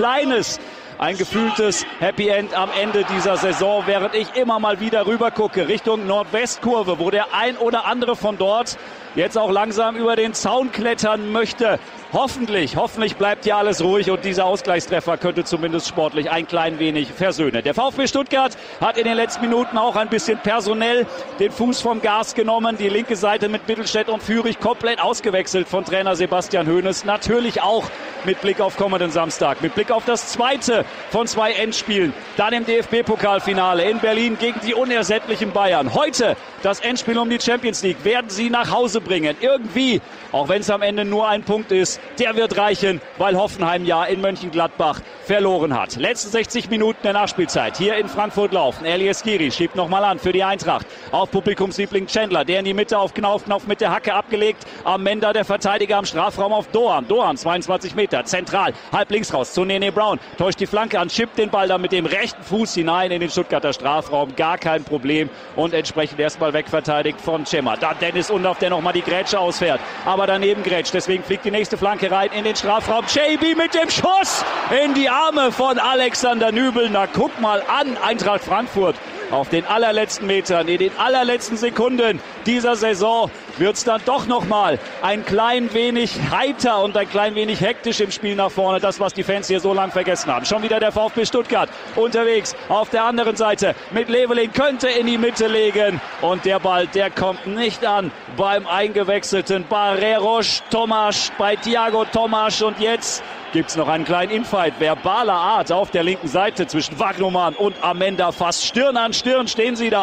gefühltes Happy End am Ende dieser Saison, während ich immer mal wieder rüber gucke Richtung Nordwestkurve, wo der ein oder andere von dort jetzt auch langsam über den Zaun klettern möchte. Hoffentlich bleibt hier alles ruhig und dieser Ausgleichstreffer könnte zumindest sportlich ein klein wenig versöhnen. Der VfB Stuttgart hat in den letzten Minuten auch ein bisschen personell den Fuß vom Gas genommen. Die linke Seite mit Mittelstädt und Führig komplett ausgewechselt von Trainer Sebastian Hoeneß. Natürlich auch mit Blick auf kommenden Samstag, mit Blick auf das zweite von 2 Endspielen. Dann im DFB-Pokalfinale in Berlin gegen die unersättlichen Bayern. Heute das Endspiel um die Champions League werden sie nach Hause bringen. Irgendwie, auch wenn es am Ende nur ein Punkt ist, der wird reichen, weil Hoffenheim ja in Mönchengladbach verloren hat. Letzte 60 Minuten der Nachspielzeit hier in Frankfurt laufen. Elias Skiri schiebt nochmal an für die Eintracht. Auf Publikumsliebling Chandler, der in die Mitte auf Knauf mit der Hacke abgelegt. Amenda, der Verteidiger am Strafraum auf Doan. Doan, 22 Meter, zentral, halb links raus zu Nene Brown. Täuscht die Flanke an, chippt den Ball dann mit dem rechten Fuß hinein in den Stuttgarter Strafraum. Gar kein Problem und entsprechend erstmal wegverteidigt von Cema. Da Dennis Undaff, der nochmal die Grätsche ausfährt. Aber daneben grätscht, deswegen fliegt die nächste Flanke rein in den Strafraum. JB mit dem Schuss in die Arme von Alexander Nübel. Na, guck mal an, Eintracht Frankfurt. Auf den allerletzten Metern, in den allerletzten Sekunden dieser Saison wird es dann doch nochmal ein klein wenig heiter und ein klein wenig hektisch im Spiel nach vorne. Das, was die Fans hier so lang vergessen haben. Schon wieder der VfB Stuttgart unterwegs. Auf der anderen Seite mit Leveling, könnte in die Mitte legen. Und der Ball, der kommt nicht an beim eingewechselten Barreiros Tomasch, bei Thiago Tomasch. Und jetzt gibt es noch einen kleinen Infight verbaler Art auf der linken Seite zwischen Wagnumann und Amenda. Fast Stirn an Stirn stehen sie da.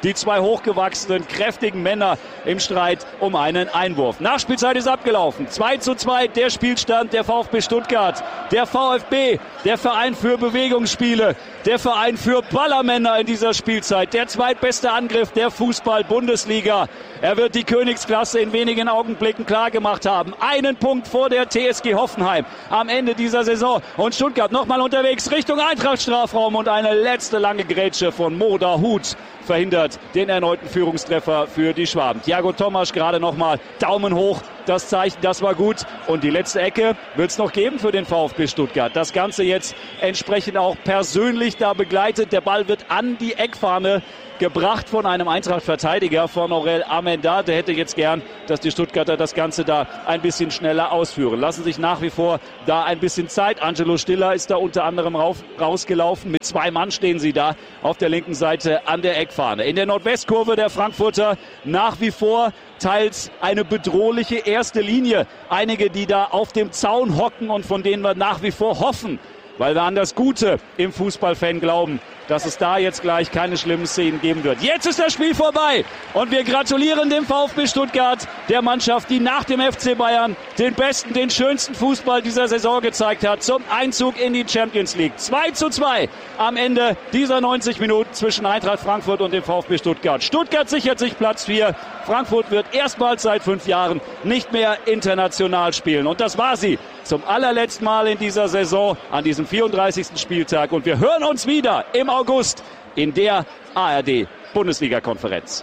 die zwei hochgewachsenen, kräftigen Männer im Streit um einen Einwurf. Nachspielzeit ist abgelaufen. 2:2 der Spielstand der VfB Stuttgart. Der VfB, der Verein für Bewegungsspiele, der Verein für Ballermänner in dieser Spielzeit. Der zweitbeste Angriff der Fußball-Bundesliga. Er wird die Königsklasse in wenigen Augenblicken klargemacht haben. Einen Punkt vor der TSG Hoffenheim am Ende dieser Saison. Und Stuttgart nochmal unterwegs Richtung Eintracht-Strafraum und eine letzte lange Grätsche von Mo Dahut verhindert den erneuten Führungstreffer für die Schwaben. Thiago Tomasch gerade nochmal Daumen hoch. Das Zeichen, das war gut. Und die letzte Ecke wird es noch geben für den VfB Stuttgart. Das Ganze jetzt entsprechend auch persönlich da begleitet. Der Ball wird an die Eckfahne gebracht von einem Eintracht-Verteidiger, von Aurel Amenda. Der hätte jetzt gern, dass die Stuttgarter das Ganze da ein bisschen schneller ausführen. Lassen sich nach wie vor da ein bisschen Zeit. Angelo Stiller ist da unter anderem rausgelaufen. Mit 2 Mann stehen sie da auf der linken Seite an der Eckfahne. In der Nordwestkurve der Frankfurter nach wie vor teils eine bedrohliche erste Linie. Einige, die da auf dem Zaun hocken und von denen wir nach wie vor hoffen, weil wir an das Gute im Fußballfan glauben, dass es da jetzt gleich keine schlimmen Szenen geben wird. Jetzt ist das Spiel vorbei und wir gratulieren dem VfB Stuttgart, der Mannschaft, die nach dem FC Bayern den besten, den schönsten Fußball dieser Saison gezeigt hat, zum Einzug in die Champions League. 2:2 am Ende dieser 90 Minuten zwischen Eintracht Frankfurt und dem VfB Stuttgart. Stuttgart sichert sich Platz 4. Frankfurt wird erstmals seit 5 Jahren nicht mehr international spielen. Und das war sie zum allerletzten Mal in dieser Saison an diesem 34. Spieltag. Und wir hören uns wieder im August in der ARD-Bundesliga-Konferenz.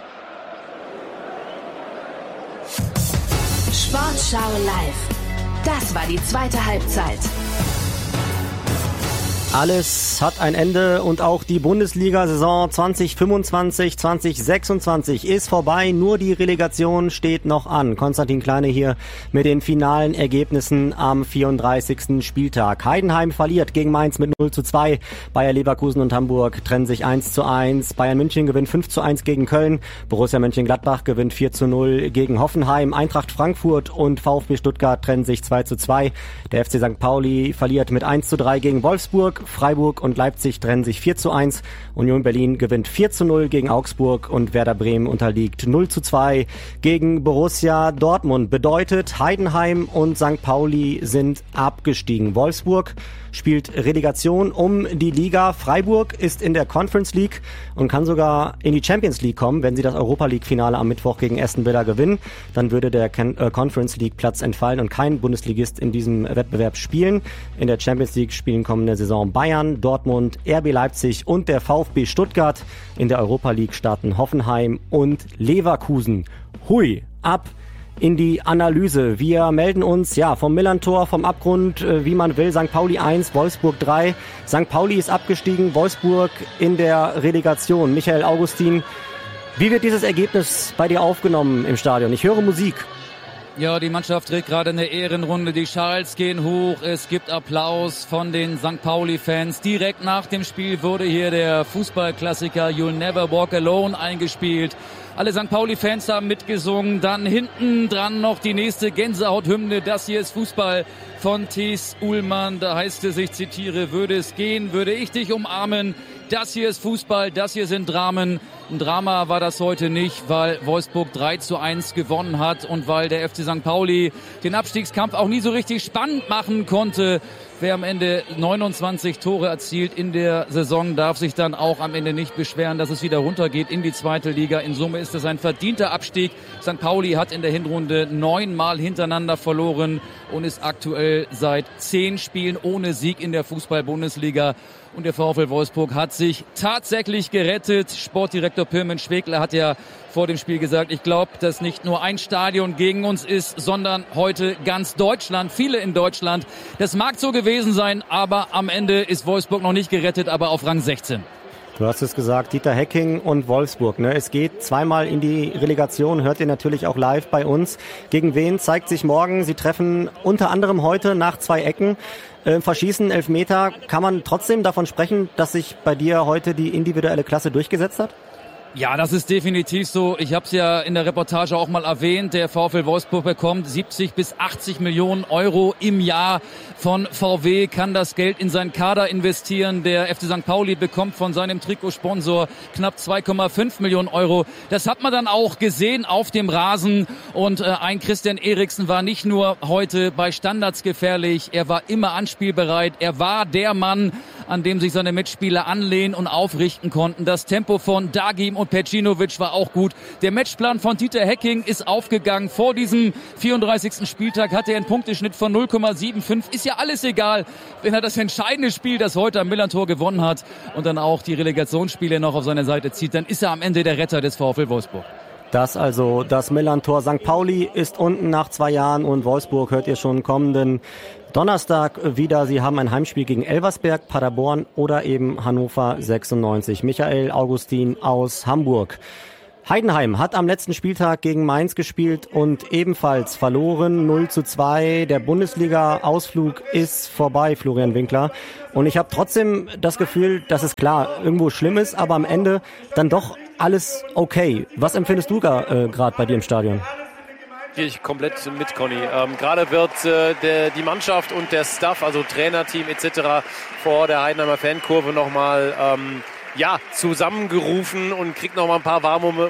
Sportschau live. Das war die zweite Halbzeit. Alles hat ein Ende und auch die Bundesliga-Saison 2025/2026 ist vorbei. Nur die Relegation steht noch an. Konstantin Kleine hier mit den finalen Ergebnissen am 34. Spieltag. Heidenheim verliert gegen Mainz mit 0:2. Bayer Leverkusen und Hamburg trennen sich 1:1. Bayern München gewinnt 5:1 gegen Köln. Borussia Mönchengladbach gewinnt 4:0 gegen Hoffenheim. Eintracht Frankfurt und VfB Stuttgart trennen sich 2:2. Der FC St. Pauli verliert mit 1:3 gegen Wolfsburg. Freiburg und Leipzig trennen sich 4:1. Union Berlin gewinnt 4:0 gegen Augsburg und Werder Bremen unterliegt 0:2 gegen Borussia Dortmund. Bedeutet, Heidenheim und St. Pauli sind abgestiegen. Wolfsburg spielt Relegation um die Liga. Freiburg ist in der Conference League und kann sogar in die Champions League kommen, wenn sie das Europa League Finale am Mittwoch gegen Aston Villa gewinnen. Dann würde der Conference League Platz entfallen und kein Bundesligist in diesem Wettbewerb spielen. In der Champions League spielen kommende Saison Bayern, Dortmund, RB Leipzig und der VfB Stuttgart. In der Europa League starten Hoffenheim und Leverkusen. Hui, ab in die Analyse. Wir melden uns vom Millerntor, vom Abgrund, wie man will. St. Pauli 1, Wolfsburg 3. St. Pauli ist abgestiegen, Wolfsburg in der Relegation. Michael Augustin, wie wird dieses Ergebnis bei dir aufgenommen im Stadion? Ich höre Musik. Ja, die Mannschaft dreht gerade eine Ehrenrunde. Die Schals gehen hoch. Es gibt Applaus von den St. Pauli-Fans. Direkt nach dem Spiel wurde hier der Fußballklassiker You'll Never Walk Alone eingespielt. Alle St. Pauli-Fans haben mitgesungen. Dann hinten dran noch die nächste Gänsehauthymne. Das hier ist Fußball von Thies Uhlmann. Da heißt es, ich zitiere, würde es gehen, würde ich dich umarmen. Das hier ist Fußball, das hier sind Dramen. Ein Drama war das heute nicht, weil Wolfsburg 3:1 gewonnen hat und weil der FC St. Pauli den Abstiegskampf auch nie so richtig spannend machen konnte. Wer am Ende 29 Tore erzielt in der Saison, darf sich dann auch am Ende nicht beschweren, dass es wieder runtergeht in die zweite Liga. In Summe ist es ein verdienter Abstieg. St. Pauli hat in der Hinrunde 9 Mal hintereinander verloren und ist aktuell seit 10 Spielen ohne Sieg in der Fußball-Bundesliga. Und der VfL Wolfsburg hat sich tatsächlich gerettet. Sportdirektor Pirmin Schwegler hat ja vor dem Spiel gesagt, ich glaube, dass nicht nur ein Stadion gegen uns ist, sondern heute ganz Deutschland, viele in Deutschland. Das mag so gewesen sein, aber am Ende ist Wolfsburg noch nicht gerettet, aber auf Rang 16. Du hast es gesagt, Dieter Hecking und Wolfsburg. Es geht zweimal in die Relegation, hört ihr natürlich auch live bei uns. Gegen wen zeigt sich morgen? Sie treffen unter anderem heute nach 2 Ecken. Verschießen, Elfmeter. Kann man trotzdem davon sprechen, dass sich bei dir heute die individuelle Klasse durchgesetzt hat? Ja, das ist definitiv so. Ich habe es ja in der Reportage auch mal erwähnt. Der VfL Wolfsburg bekommt 70 bis 80 Millionen Euro im Jahr von VW, kann das Geld in seinen Kader investieren. Der FC St. Pauli bekommt von seinem Trikotsponsor knapp 2,5 Millionen Euro. Das hat man dann auch gesehen auf dem Rasen. Und ein Christian Eriksen war nicht nur heute bei Standards gefährlich, er war immer anspielbereit. Er war der Mann, an dem sich seine Mitspieler anlehnen und aufrichten konnten. Das Tempo von Dagim und Pecinovic war auch gut. Der Matchplan von Dieter Hecking ist aufgegangen. Vor diesem 34. Spieltag hatte er einen Punkteschnitt von 0,75. Ist ja alles egal, wenn er das entscheidende Spiel, das heute am Millern-Tor gewonnen hat und dann auch die Relegationsspiele noch auf seine Seite zieht, dann ist er am Ende der Retter des VfL Wolfsburg. Das also das Millern-Tor. St. Pauli ist unten nach 2 Jahren und Wolfsburg hört ihr schon kommenden Donnerstag wieder. Sie haben ein Heimspiel gegen Elversberg, Paderborn oder eben Hannover 96. Michael Augustin aus Hamburg. Heidenheim hat am letzten Spieltag gegen Mainz gespielt und ebenfalls verloren, 0:2. Der Bundesliga-Ausflug ist vorbei, Florian Winkler. Und ich habe trotzdem das Gefühl, dass es klar irgendwo schlimm ist, aber am Ende dann doch alles okay. Was empfindest du gerade bei dir im Stadion? Gehe ich komplett mit, Conny. Gerade wird die Mannschaft und der Staff, also Trainerteam etc. vor der Heidenheimer Fankurve nochmal zusammengerufen und kriegt noch mal ein paar warme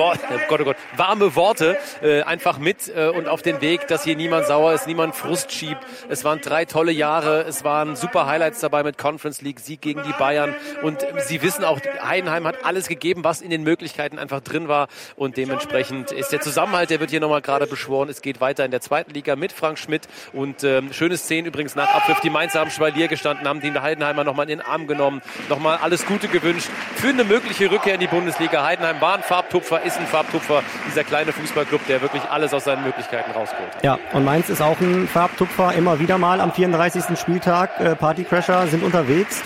Worte einfach mit und auf den Weg, dass hier niemand sauer ist, niemand Frust schiebt. Es waren 3 tolle Jahre, es waren super Highlights dabei mit Conference League, Sieg gegen die Bayern und sie wissen auch, Heidenheim hat alles gegeben, was in den Möglichkeiten einfach drin war und dementsprechend ist der Zusammenhalt, der wird hier nochmal gerade beschworen. Es geht weiter in der 2. Liga mit Frank Schmidt und schöne Szenen übrigens nach Abpfiff. Die Mainzer haben Spalier gestanden, haben die Heidenheimer nochmal in den Arm genommen, nochmal alles Gute gewünscht für eine mögliche Rückkehr in die Bundesliga. Heidenheim war ein Farbtupfer, ist ein Farbtupfer, dieser kleine Fußballclub, der wirklich alles aus seinen Möglichkeiten rausholt. Ja, und Mainz ist auch ein Farbtupfer, immer wieder mal am 34. Spieltag. Partycrasher sind unterwegs.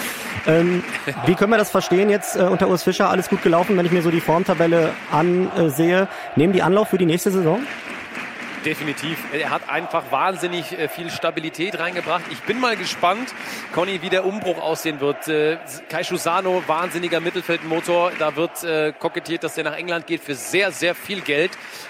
Wie können wir das verstehen jetzt unter Urs Fischer? Alles gut gelaufen, wenn ich mir so die Formtabelle ansehe. Nehmen die Anlauf für die nächste Saison? Definitiv. Er hat einfach wahnsinnig viel Stabilität reingebracht. Ich bin mal gespannt, Conny, wie der Umbruch aussehen wird. Kai Schusano, wahnsinniger Mittelfeldmotor. Da wird kokettiert, dass der nach England geht für sehr, sehr viel Geld.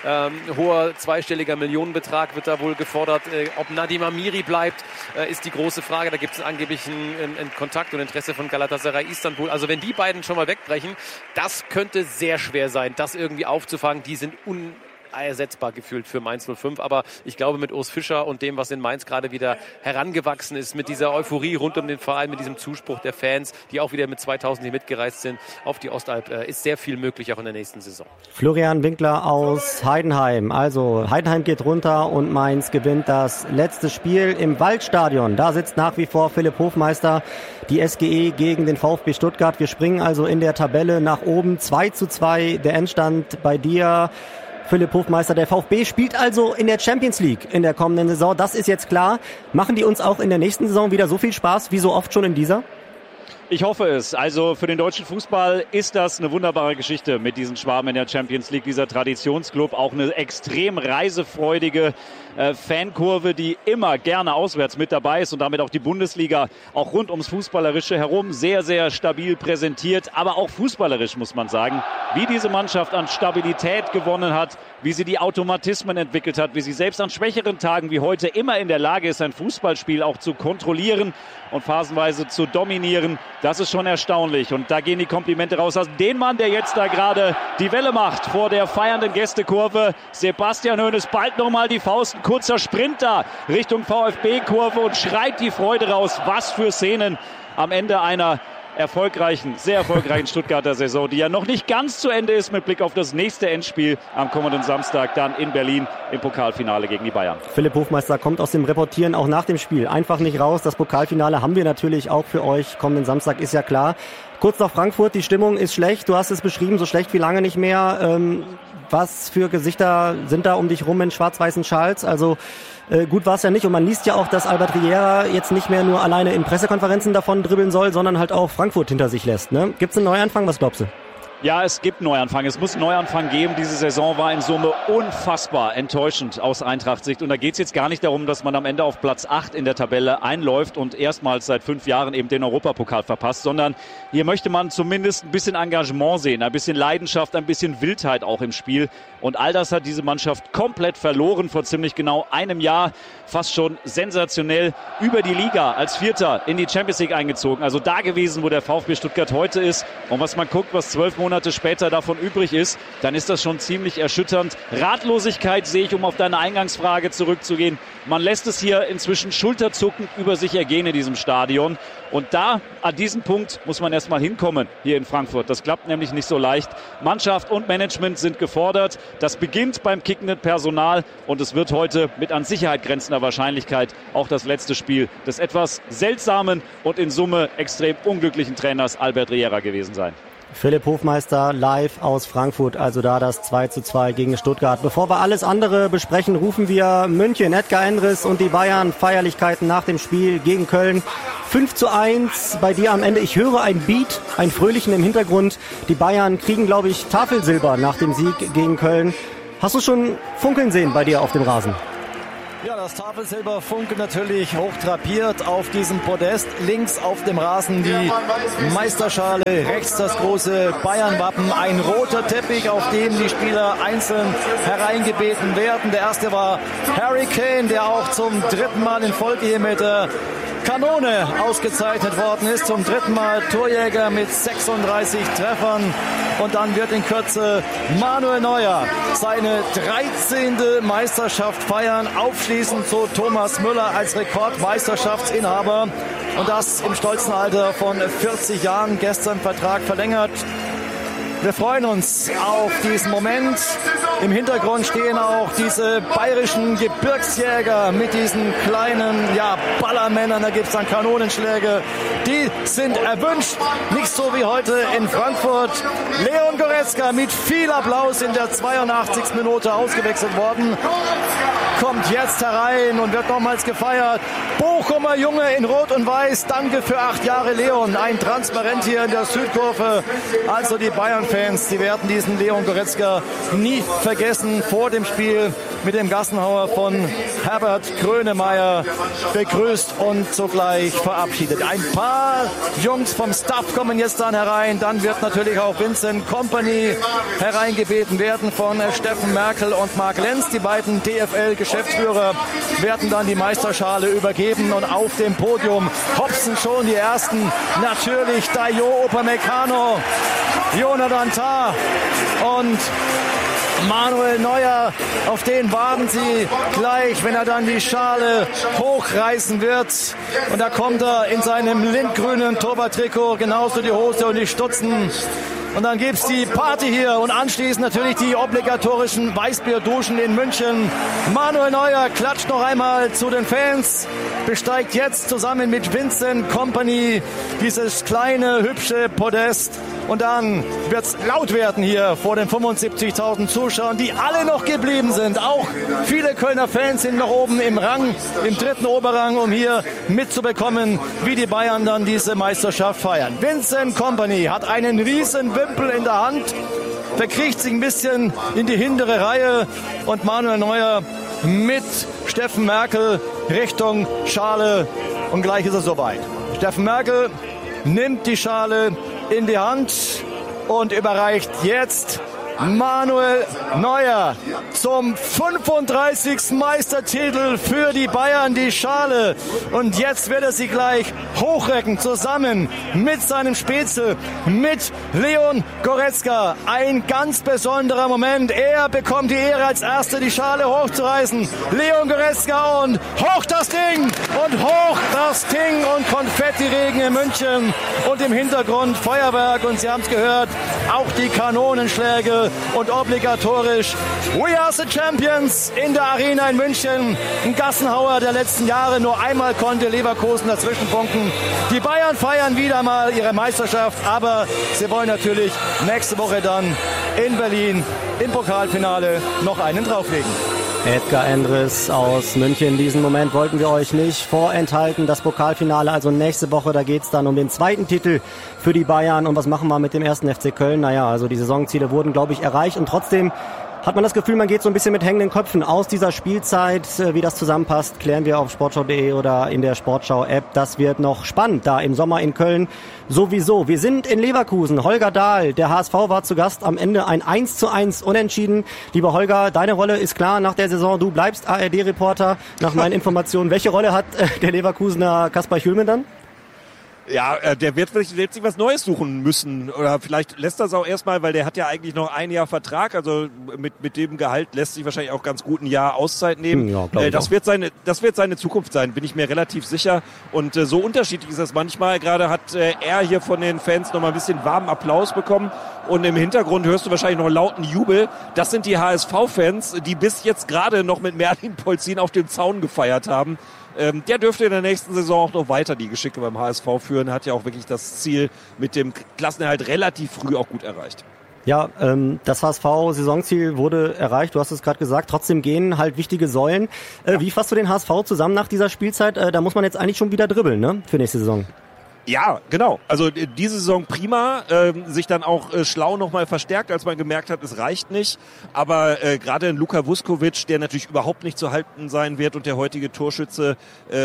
Hoher zweistelliger Millionenbetrag wird da wohl gefordert. Ob Nadim Amiri bleibt, ist die große Frage. Da gibt es angeblich einen Kontakt und Interesse von Galatasaray Istanbul. Also wenn die beiden schon mal wegbrechen, das könnte sehr schwer sein, das irgendwie aufzufangen. Die sind ersetzbar gefühlt für Mainz 05, aber ich glaube mit Urs Fischer und dem, was in Mainz gerade wieder herangewachsen ist, mit dieser Euphorie rund um den Verein, mit diesem Zuspruch der Fans, die auch wieder mit 2000 hier mitgereist sind auf die Ostalb, ist sehr viel möglich auch in der nächsten Saison. Florian Winkler aus Heidenheim. Also Heidenheim geht runter und Mainz gewinnt das letzte Spiel im Waldstadion. Da sitzt nach wie vor Philipp Hofmeister, die SGE gegen den VfB Stuttgart. Wir springen also in der Tabelle nach oben. 2:2 der Endstand bei dir, Philipp Hofmeister. Der VfB spielt also in der Champions League in der kommenden Saison. Das ist jetzt klar. Machen die uns auch in der nächsten Saison wieder so viel Spaß wie so oft schon in dieser? Ich hoffe es. Also für den deutschen Fußball ist das eine wunderbare Geschichte mit diesen Schwaben in der Champions League, dieser Traditionsclub. Auch eine extrem reisefreudige Fankurve, die immer gerne auswärts mit dabei ist und damit auch die Bundesliga auch rund ums Fußballerische herum sehr, sehr stabil präsentiert. Aber auch fußballerisch muss man sagen, wie diese Mannschaft an Stabilität gewonnen hat, wie sie die Automatismen entwickelt hat, wie sie selbst an schwächeren Tagen wie heute immer in der Lage ist, ein Fußballspiel auch zu kontrollieren und phasenweise zu dominieren. Das ist schon erstaunlich und da gehen die Komplimente raus an den Mann, der jetzt da gerade die Welle macht vor der feiernden Gästekurve. Sebastian Hoeneß ballt nochmal die Faust, ein kurzer Sprint da Richtung VfB-Kurve und schreit die Freude raus. Was für Szenen am Ende einer sehr erfolgreichen Stuttgarter Saison, die ja noch nicht ganz zu Ende ist mit Blick auf das nächste Endspiel am kommenden Samstag dann in Berlin im Pokalfinale gegen die Bayern. Philipp Hofmeister kommt aus dem Reportieren auch nach dem Spiel einfach nicht raus. Das Pokalfinale haben wir natürlich auch für euch kommenden Samstag, ist ja klar. Kurz nach Frankfurt, die Stimmung ist schlecht. Du hast es beschrieben, so schlecht wie lange nicht mehr. Was für Gesichter sind da um dich rum in schwarz-weißen Schals? Also gut war es ja nicht. Und man liest ja auch, dass Albert Riera jetzt nicht mehr nur alleine in Pressekonferenzen davon dribbeln soll, sondern halt auch Frankfurt hinter sich lässt. Ne? Gibt es einen Neuanfang? Was glaubst du? Ja, es gibt Neuanfang. Es muss einen Neuanfang geben. Diese Saison war in Summe unfassbar enttäuschend aus Eintracht-Sicht. Und da geht es jetzt gar nicht darum, dass man am Ende auf Platz 8 in der Tabelle einläuft und erstmals seit 5 Jahren eben den Europapokal verpasst, sondern hier möchte man zumindest ein bisschen Engagement sehen, ein bisschen Leidenschaft, ein bisschen Wildheit auch im Spiel. Und all das hat diese Mannschaft komplett verloren vor ziemlich genau einem Jahr. Fast schon sensationell über die Liga als Vierter in die Champions League eingezogen. Also da gewesen, wo der VfB Stuttgart heute ist. Und was man guckt, was 12 Monate später davon übrig ist, dann ist das schon ziemlich erschütternd. Ratlosigkeit sehe ich, um auf deine Eingangsfrage zurückzugehen. Man lässt es hier inzwischen schulterzuckend über sich ergehen in diesem Stadion. Und da, an diesem Punkt, muss man erst mal hinkommen hier in Frankfurt. Das klappt nämlich nicht so leicht. Mannschaft und Management sind gefordert. Das beginnt beim kickenden Personal und es wird heute mit an Sicherheit grenzender Wahrscheinlichkeit auch das letzte Spiel des etwas seltsamen und in Summe extrem unglücklichen Trainers Albert Riera gewesen sein. Philipp Hofmeister live aus Frankfurt, also da das 2:2 gegen Stuttgart. Bevor wir alles andere besprechen, rufen wir München, Edgar Endres und die Bayern, Feierlichkeiten nach dem Spiel gegen Köln. 5:1 bei dir am Ende. Ich höre ein Beat, ein Fröhlichen im Hintergrund. Die Bayern kriegen, glaube ich, Tafelsilber nach dem Sieg gegen Köln. Hast du schon funkeln sehen bei dir auf dem Rasen? Ja, das Tafelsilber funkelt natürlich hochtrapiert auf diesem Podest. Links auf dem Rasen die Meisterschale, rechts das große Bayern-Wappen. Ein roter Teppich, auf dem die Spieler einzeln hereingebeten werden. Der erste war Harry Kane, der auch zum 3. Mal in Folge hier mit Kanone ausgezeichnet worden ist. Zum 3. Mal Torjäger mit 36 Treffern. Und dann wird in Kürze Manuel Neuer seine 13. Meisterschaft feiern. Aufschließend zu Thomas Müller als Rekordmeisterschaftsinhaber. Und das im stolzen Alter von 40 Jahren. Gestern Vertrag verlängert. Wir freuen uns auf diesen Moment. Im Hintergrund stehen auch diese bayerischen Gebirgsjäger mit diesen kleinen Ballermännern. Da gibt es dann Kanonenschläge. Die sind erwünscht. Nicht so wie heute in Frankfurt. Leon Goretzka mit viel Applaus in der 82. Minute ausgewechselt worden. Kommt jetzt herein und wird nochmals gefeiert. Bochumer Junge in Rot und Weiß. Danke für 8 Jahre, Leon. Ein Transparent hier in der Südkurve. Also die Bayern-Fans, die werden diesen Leon Goretzka nie vergessen. Vor dem Spiel mit dem Gassenhauer von Herbert Grönemeyer begrüßt und sogleich verabschiedet. Ein paar Jungs vom Staff kommen jetzt dann herein. Dann wird natürlich auch Vincent Kompany hereingebeten werden von Steffen Merkel und Marc Lenz. Die beiden DFL-Geschäftsführer werden dann die Meisterschale übergeben. Und auf dem Podium hopsen schon die ersten. Natürlich Dayo Upamecano, Jonathan Tah und Manuel Neuer, auf den warten sie gleich, wenn er dann die Schale hochreißen wird. Und da kommt er in seinem lindgrünen Torwarttrikot, genauso die Hose und die Stutzen. Und dann gibt's die Party hier und anschließend natürlich die obligatorischen Weißbierduschen in München. Manuel Neuer klatscht noch einmal zu den Fans, besteigt jetzt zusammen mit Vincent Kompany dieses kleine, hübsche Podest. Und dann wird's laut werden hier vor den 75.000 Zuschauern, die alle noch geblieben sind. Auch viele Kölner Fans sind noch oben im Rang, im 3. Oberrang, um hier mitzubekommen, wie die Bayern dann diese Meisterschaft feiern. Vincent Kompany hat einen riesen Wimpel in der Hand, verkriecht sich ein bisschen in die hintere Reihe und Manuel Neuer mit Steffen Merkel Richtung Schale und gleich ist er soweit. Steffen Merkel nimmt die Schale in die Hand und überreicht jetzt Manuel Neuer zum 35. Meistertitel für die Bayern die Schale. Und jetzt wird er sie gleich hochrecken, zusammen mit seinem Spätzle, mit Leon Goretzka. Ein ganz besonderer Moment. Er bekommt die Ehre, als Erster die Schale hochzureißen. Leon Goretzka und hoch das Ding und hoch das Ding und Konfettiregen in München und im Hintergrund Feuerwerk und Sie haben es gehört, auch die Kanonenschläge und obligatorisch We are the Champions in der Arena in München. Ein Gassenhauer der letzten Jahre, nur einmal konnte Leverkusen dazwischen punkten. Die Bayern feiern wieder mal ihre Meisterschaft, aber sie wollen natürlich nächste Woche dann in Berlin im Pokalfinale noch einen drauflegen. Edgar Endres aus München. Diesen Moment wollten wir euch nicht vorenthalten. Das Pokalfinale also nächste Woche, da geht's dann um den zweiten Titel für die Bayern. Und was machen wir mit dem ersten FC Köln? Naja, also die Saisonziele wurden, glaube ich, erreicht. Und trotzdem hat man das Gefühl, man geht so ein bisschen mit hängenden Köpfen aus dieser Spielzeit. Wie das zusammenpasst, klären wir auf sportschau.de oder in der Sportschau-App. Das wird noch spannend da im Sommer in Köln sowieso. Wir sind in Leverkusen. Holger Dahl, der HSV, war zu Gast. Am Ende ein 1:1 Unentschieden. Lieber Holger, deine Rolle ist klar nach der Saison. Du bleibst ARD-Reporter nach meinen Informationen. Welche Rolle hat der Leverkusener Kaspar Hjulmand dann? Ja, der wird sich was Neues suchen müssen. Oder vielleicht lässt das auch erstmal, weil der hat ja eigentlich noch ein Jahr Vertrag. Also mit dem Gehalt lässt sich wahrscheinlich auch ganz gut ein Jahr Auszeit nehmen. Ja, das wird seine Zukunft sein, bin ich mir relativ sicher. Und so unterschiedlich ist das manchmal. Gerade hat er hier von den Fans noch mal ein bisschen warmen Applaus bekommen. Und im Hintergrund hörst du wahrscheinlich noch lauten Jubel. Das sind die HSV-Fans, die bis jetzt gerade noch mit Merlin Polzin auf dem Zaun gefeiert haben. Der dürfte in der nächsten Saison auch noch weiter die Geschicke beim HSV führen. Hat ja auch wirklich das Ziel mit dem Klassenerhalt relativ früh auch gut erreicht. Ja, das HSV-Saisonziel wurde erreicht, du hast es gerade gesagt. Trotzdem gehen halt wichtige Säulen. Wie fasst du den HSV zusammen nach dieser Spielzeit? Da muss man jetzt eigentlich schon wieder dribbeln, ne, für nächste Saison. Ja, genau. Also diese Saison prima, sich dann auch schlau nochmal verstärkt, als man gemerkt hat, es reicht nicht. Aber gerade Luka Vuskovic, der natürlich überhaupt nicht zu halten sein wird, und der heutige Torschütze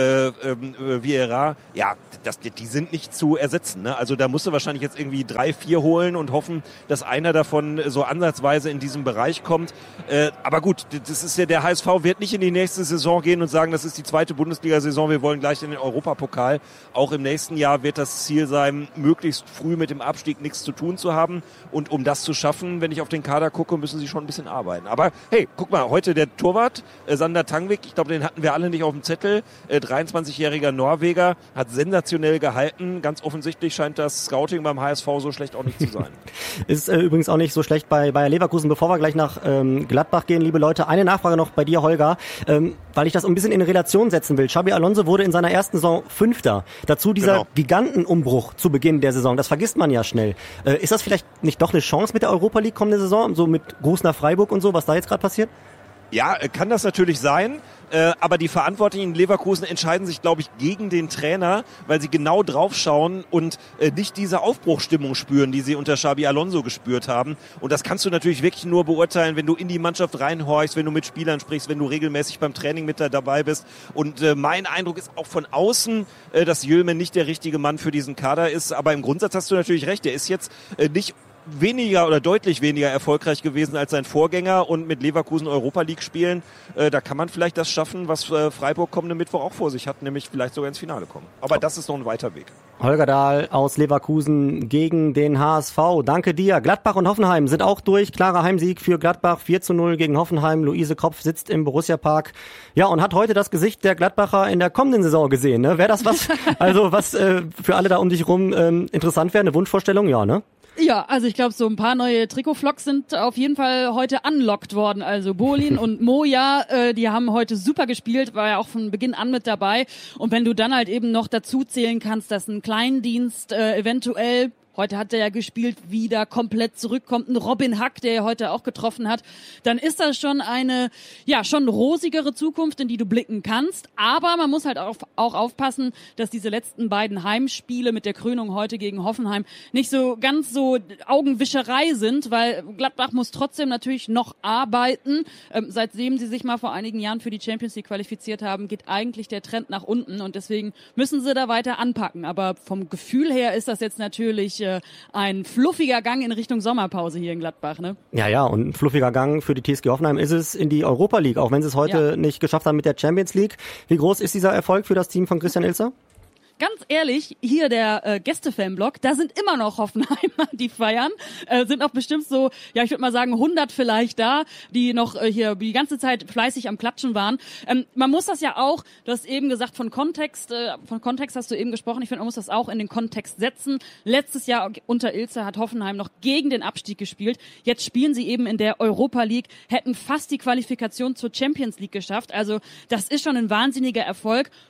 Vieira, ja, die sind nicht zu ersetzen. Ne? Also da musst du wahrscheinlich jetzt irgendwie 3, 4 holen und hoffen, dass einer davon so ansatzweise in diesem Bereich kommt. Aber gut, das ist ja, der HSV wird nicht in die nächste Saison gehen und sagen, das ist die zweite Bundesliga-Saison, wir wollen gleich in den Europapokal. Auch im nächsten Jahr wird das Ziel sein, möglichst früh mit dem Abstieg nichts zu tun zu haben. Und um das zu schaffen, wenn ich auf den Kader gucke, müssen sie schon ein bisschen arbeiten. Aber hey, guck mal, heute der Torwart, Sander Tangvik, ich glaube, den hatten wir alle nicht auf dem Zettel. 23-jähriger Norweger, hat sensationell gehalten. Ganz offensichtlich scheint das Scouting beim HSV so schlecht auch nicht zu sein. Ist übrigens auch nicht so schlecht bei Bayer Leverkusen. Bevor wir gleich nach Gladbach gehen, liebe Leute, eine Nachfrage noch bei dir, Holger, weil ich das ein bisschen in Relation setzen will. Xabi Alonso wurde in seiner ersten Saison 5. Dazu dieser Gigantenumbruch zu Beginn der Saison. Das vergisst man ja schnell. Ist das vielleicht nicht doch eine Chance mit der Europa League kommende Saison? So mit Gruß nach Freiburg und so, was da jetzt gerade passiert? Ja, kann das natürlich sein. Aber die Verantwortlichen in Leverkusen entscheiden sich, glaube ich, gegen den Trainer, weil sie genau drauf schauen und nicht diese Aufbruchsstimmung spüren, die sie unter Xabi Alonso gespürt haben. Und das kannst du natürlich wirklich nur beurteilen, wenn du in die Mannschaft reinhorchst, wenn du mit Spielern sprichst, wenn du regelmäßig beim Training mit dabei bist. Und mein Eindruck ist auch von außen, dass Hjulmand nicht der richtige Mann für diesen Kader ist. Aber im Grundsatz hast du natürlich recht, der ist jetzt nicht weniger oder deutlich weniger erfolgreich gewesen als sein Vorgänger, und mit Leverkusen Europa League spielen, da kann man vielleicht das schaffen, was Freiburg kommende Mittwoch auch vor sich hat, nämlich vielleicht sogar ins Finale kommen. Aber das ist noch ein weiter Weg. Holger Dahl aus Leverkusen gegen den HSV. Danke dir. Gladbach und Hoffenheim sind auch durch. Klarer Heimsieg für Gladbach, 4:0 gegen Hoffenheim. Luise Kropf sitzt im Borussia-Park. Ja, und hat heute das Gesicht der Gladbacher in der kommenden Saison gesehen. Ne? Wäre das was, also was für alle da um dich rum interessant wäre? Eine Wunschvorstellung? Ja, ne? Ja, also ich glaube, so ein paar neue Trikotflocks sind auf jeden Fall heute unlocked worden. Also Bolin und Moja, die haben heute super gespielt, war ja auch von Beginn an mit dabei. Und wenn du dann halt eben noch dazu zählen kannst, dass ein Kleindienst eventuell, heute hat er ja gespielt, wieder komplett zurückkommt, ein Robin Hack, der ja heute auch getroffen hat, dann ist das schon eine, ja, schon rosigere Zukunft, in die du blicken kannst. Aber man muss halt auch aufpassen, dass diese letzten beiden Heimspiele mit der Krönung heute gegen Hoffenheim nicht so ganz so Augenwischerei sind, weil Gladbach muss trotzdem natürlich noch arbeiten. Seitdem sie sich mal vor einigen Jahren für die Champions League qualifiziert haben, geht eigentlich der Trend nach unten, und deswegen müssen sie da weiter anpacken. Aber vom Gefühl her ist das jetzt natürlich ein fluffiger Gang in Richtung Sommerpause hier in Gladbach, ne? Ja, und ein fluffiger Gang für die TSG Hoffenheim ist es in die Europa League, auch wenn sie es heute nicht geschafft haben mit der Champions League. Wie groß ist dieser Erfolg für das Team von Christian Ilzer? Ganz ehrlich, hier der Gäste-Fanblock, da sind immer noch Hoffenheimer, die feiern. Sind auch bestimmt so, ja, ich würde mal sagen 100 vielleicht da, die noch hier die ganze Zeit fleißig am Klatschen waren. Man muss das ja auch, du hast eben gesagt, von Kontext hast du eben gesprochen. Ich finde, man muss das auch in den Kontext setzen. Letztes Jahr unter Ilzer hat Hoffenheim noch gegen den Abstieg gespielt. Jetzt spielen sie eben in der Europa League, hätten fast die Qualifikation zur Champions League geschafft. Also das ist schon ein wahnsinniger Erfolg.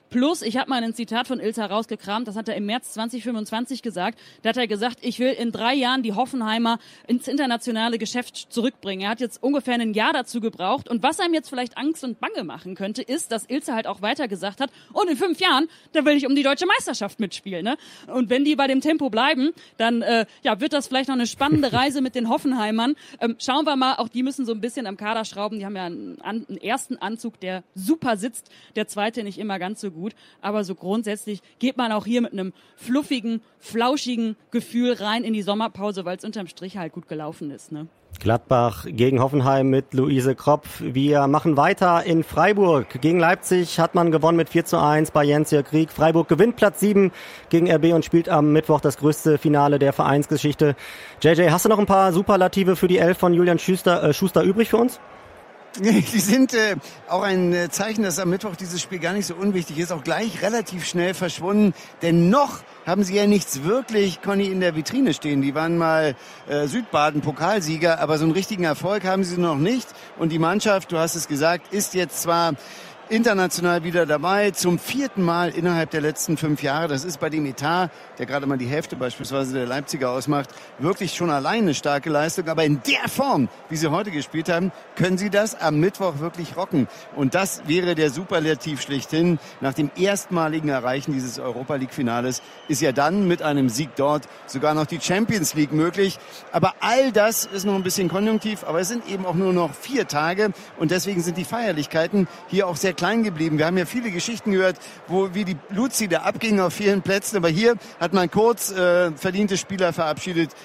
Plus, ich habe mal ein Zitat von Ilse herausgekramt, das hat er im März 2025 gesagt. Da hat er gesagt, ich will in 3 Jahren die Hoffenheimer ins internationale Geschäft zurückbringen. Er hat jetzt ungefähr ein Jahr dazu gebraucht. Und was einem jetzt vielleicht Angst und Bange machen könnte, ist, dass Ilse halt auch weiter gesagt hat, und in 5 Jahren, da will ich um die deutsche Meisterschaft mitspielen. Ne? Und wenn die bei dem Tempo bleiben, dann wird das vielleicht noch eine spannende Reise mit den Hoffenheimern. Schauen wir mal, auch die müssen so ein bisschen am Kader schrauben. Die haben ja einen ersten Anzug, der super sitzt, der zweite nicht immer ganz so gut. Aber so grundsätzlich geht man auch hier mit einem fluffigen, flauschigen Gefühl rein in die Sommerpause, weil es unterm Strich halt gut gelaufen ist. Ne? Gladbach gegen Hoffenheim mit Luise Kropf. Wir machen weiter in Freiburg. Gegen Leipzig hat man gewonnen mit 4:1 bei Jens-Jörg Krieg. Freiburg gewinnt Platz 7 gegen RB und spielt am Mittwoch das größte Finale der Vereinsgeschichte. JJ, hast du noch ein paar Superlative für die Elf von Julian Schuster übrig für uns? Die sind auch ein Zeichen, dass am Mittwoch dieses Spiel gar nicht so unwichtig ist, auch gleich relativ schnell verschwunden. Denn noch haben sie ja nichts wirklich, Conny, in der Vitrine stehen. Die waren mal Südbaden-Pokalsieger, aber so einen richtigen Erfolg haben sie noch nicht. Und die Mannschaft, du hast es gesagt, ist jetzt zwar international wieder dabei, zum 4. Mal innerhalb der letzten 5 Jahre. Das ist bei dem Etat, der gerade mal die Hälfte beispielsweise der Leipziger ausmacht, wirklich schon allein eine starke Leistung. Aber in der Form, wie sie heute gespielt haben, können sie das am Mittwoch wirklich rocken. Und das wäre der Superlativ schlechthin. Nach dem erstmaligen Erreichen dieses Europa-League-Finales ist ja dann mit einem Sieg dort sogar noch die Champions League möglich. Aber all das ist noch ein bisschen konjunktiv, aber es sind eben auch nur noch 4 Tage und deswegen sind die Feierlichkeiten hier auch sehr klein geblieben. Wir haben ja viele Geschichten gehört, wie die Luzi da abging auf vielen Plätzen, aber hier hat man kurz verdiente Spieler verabschiedet,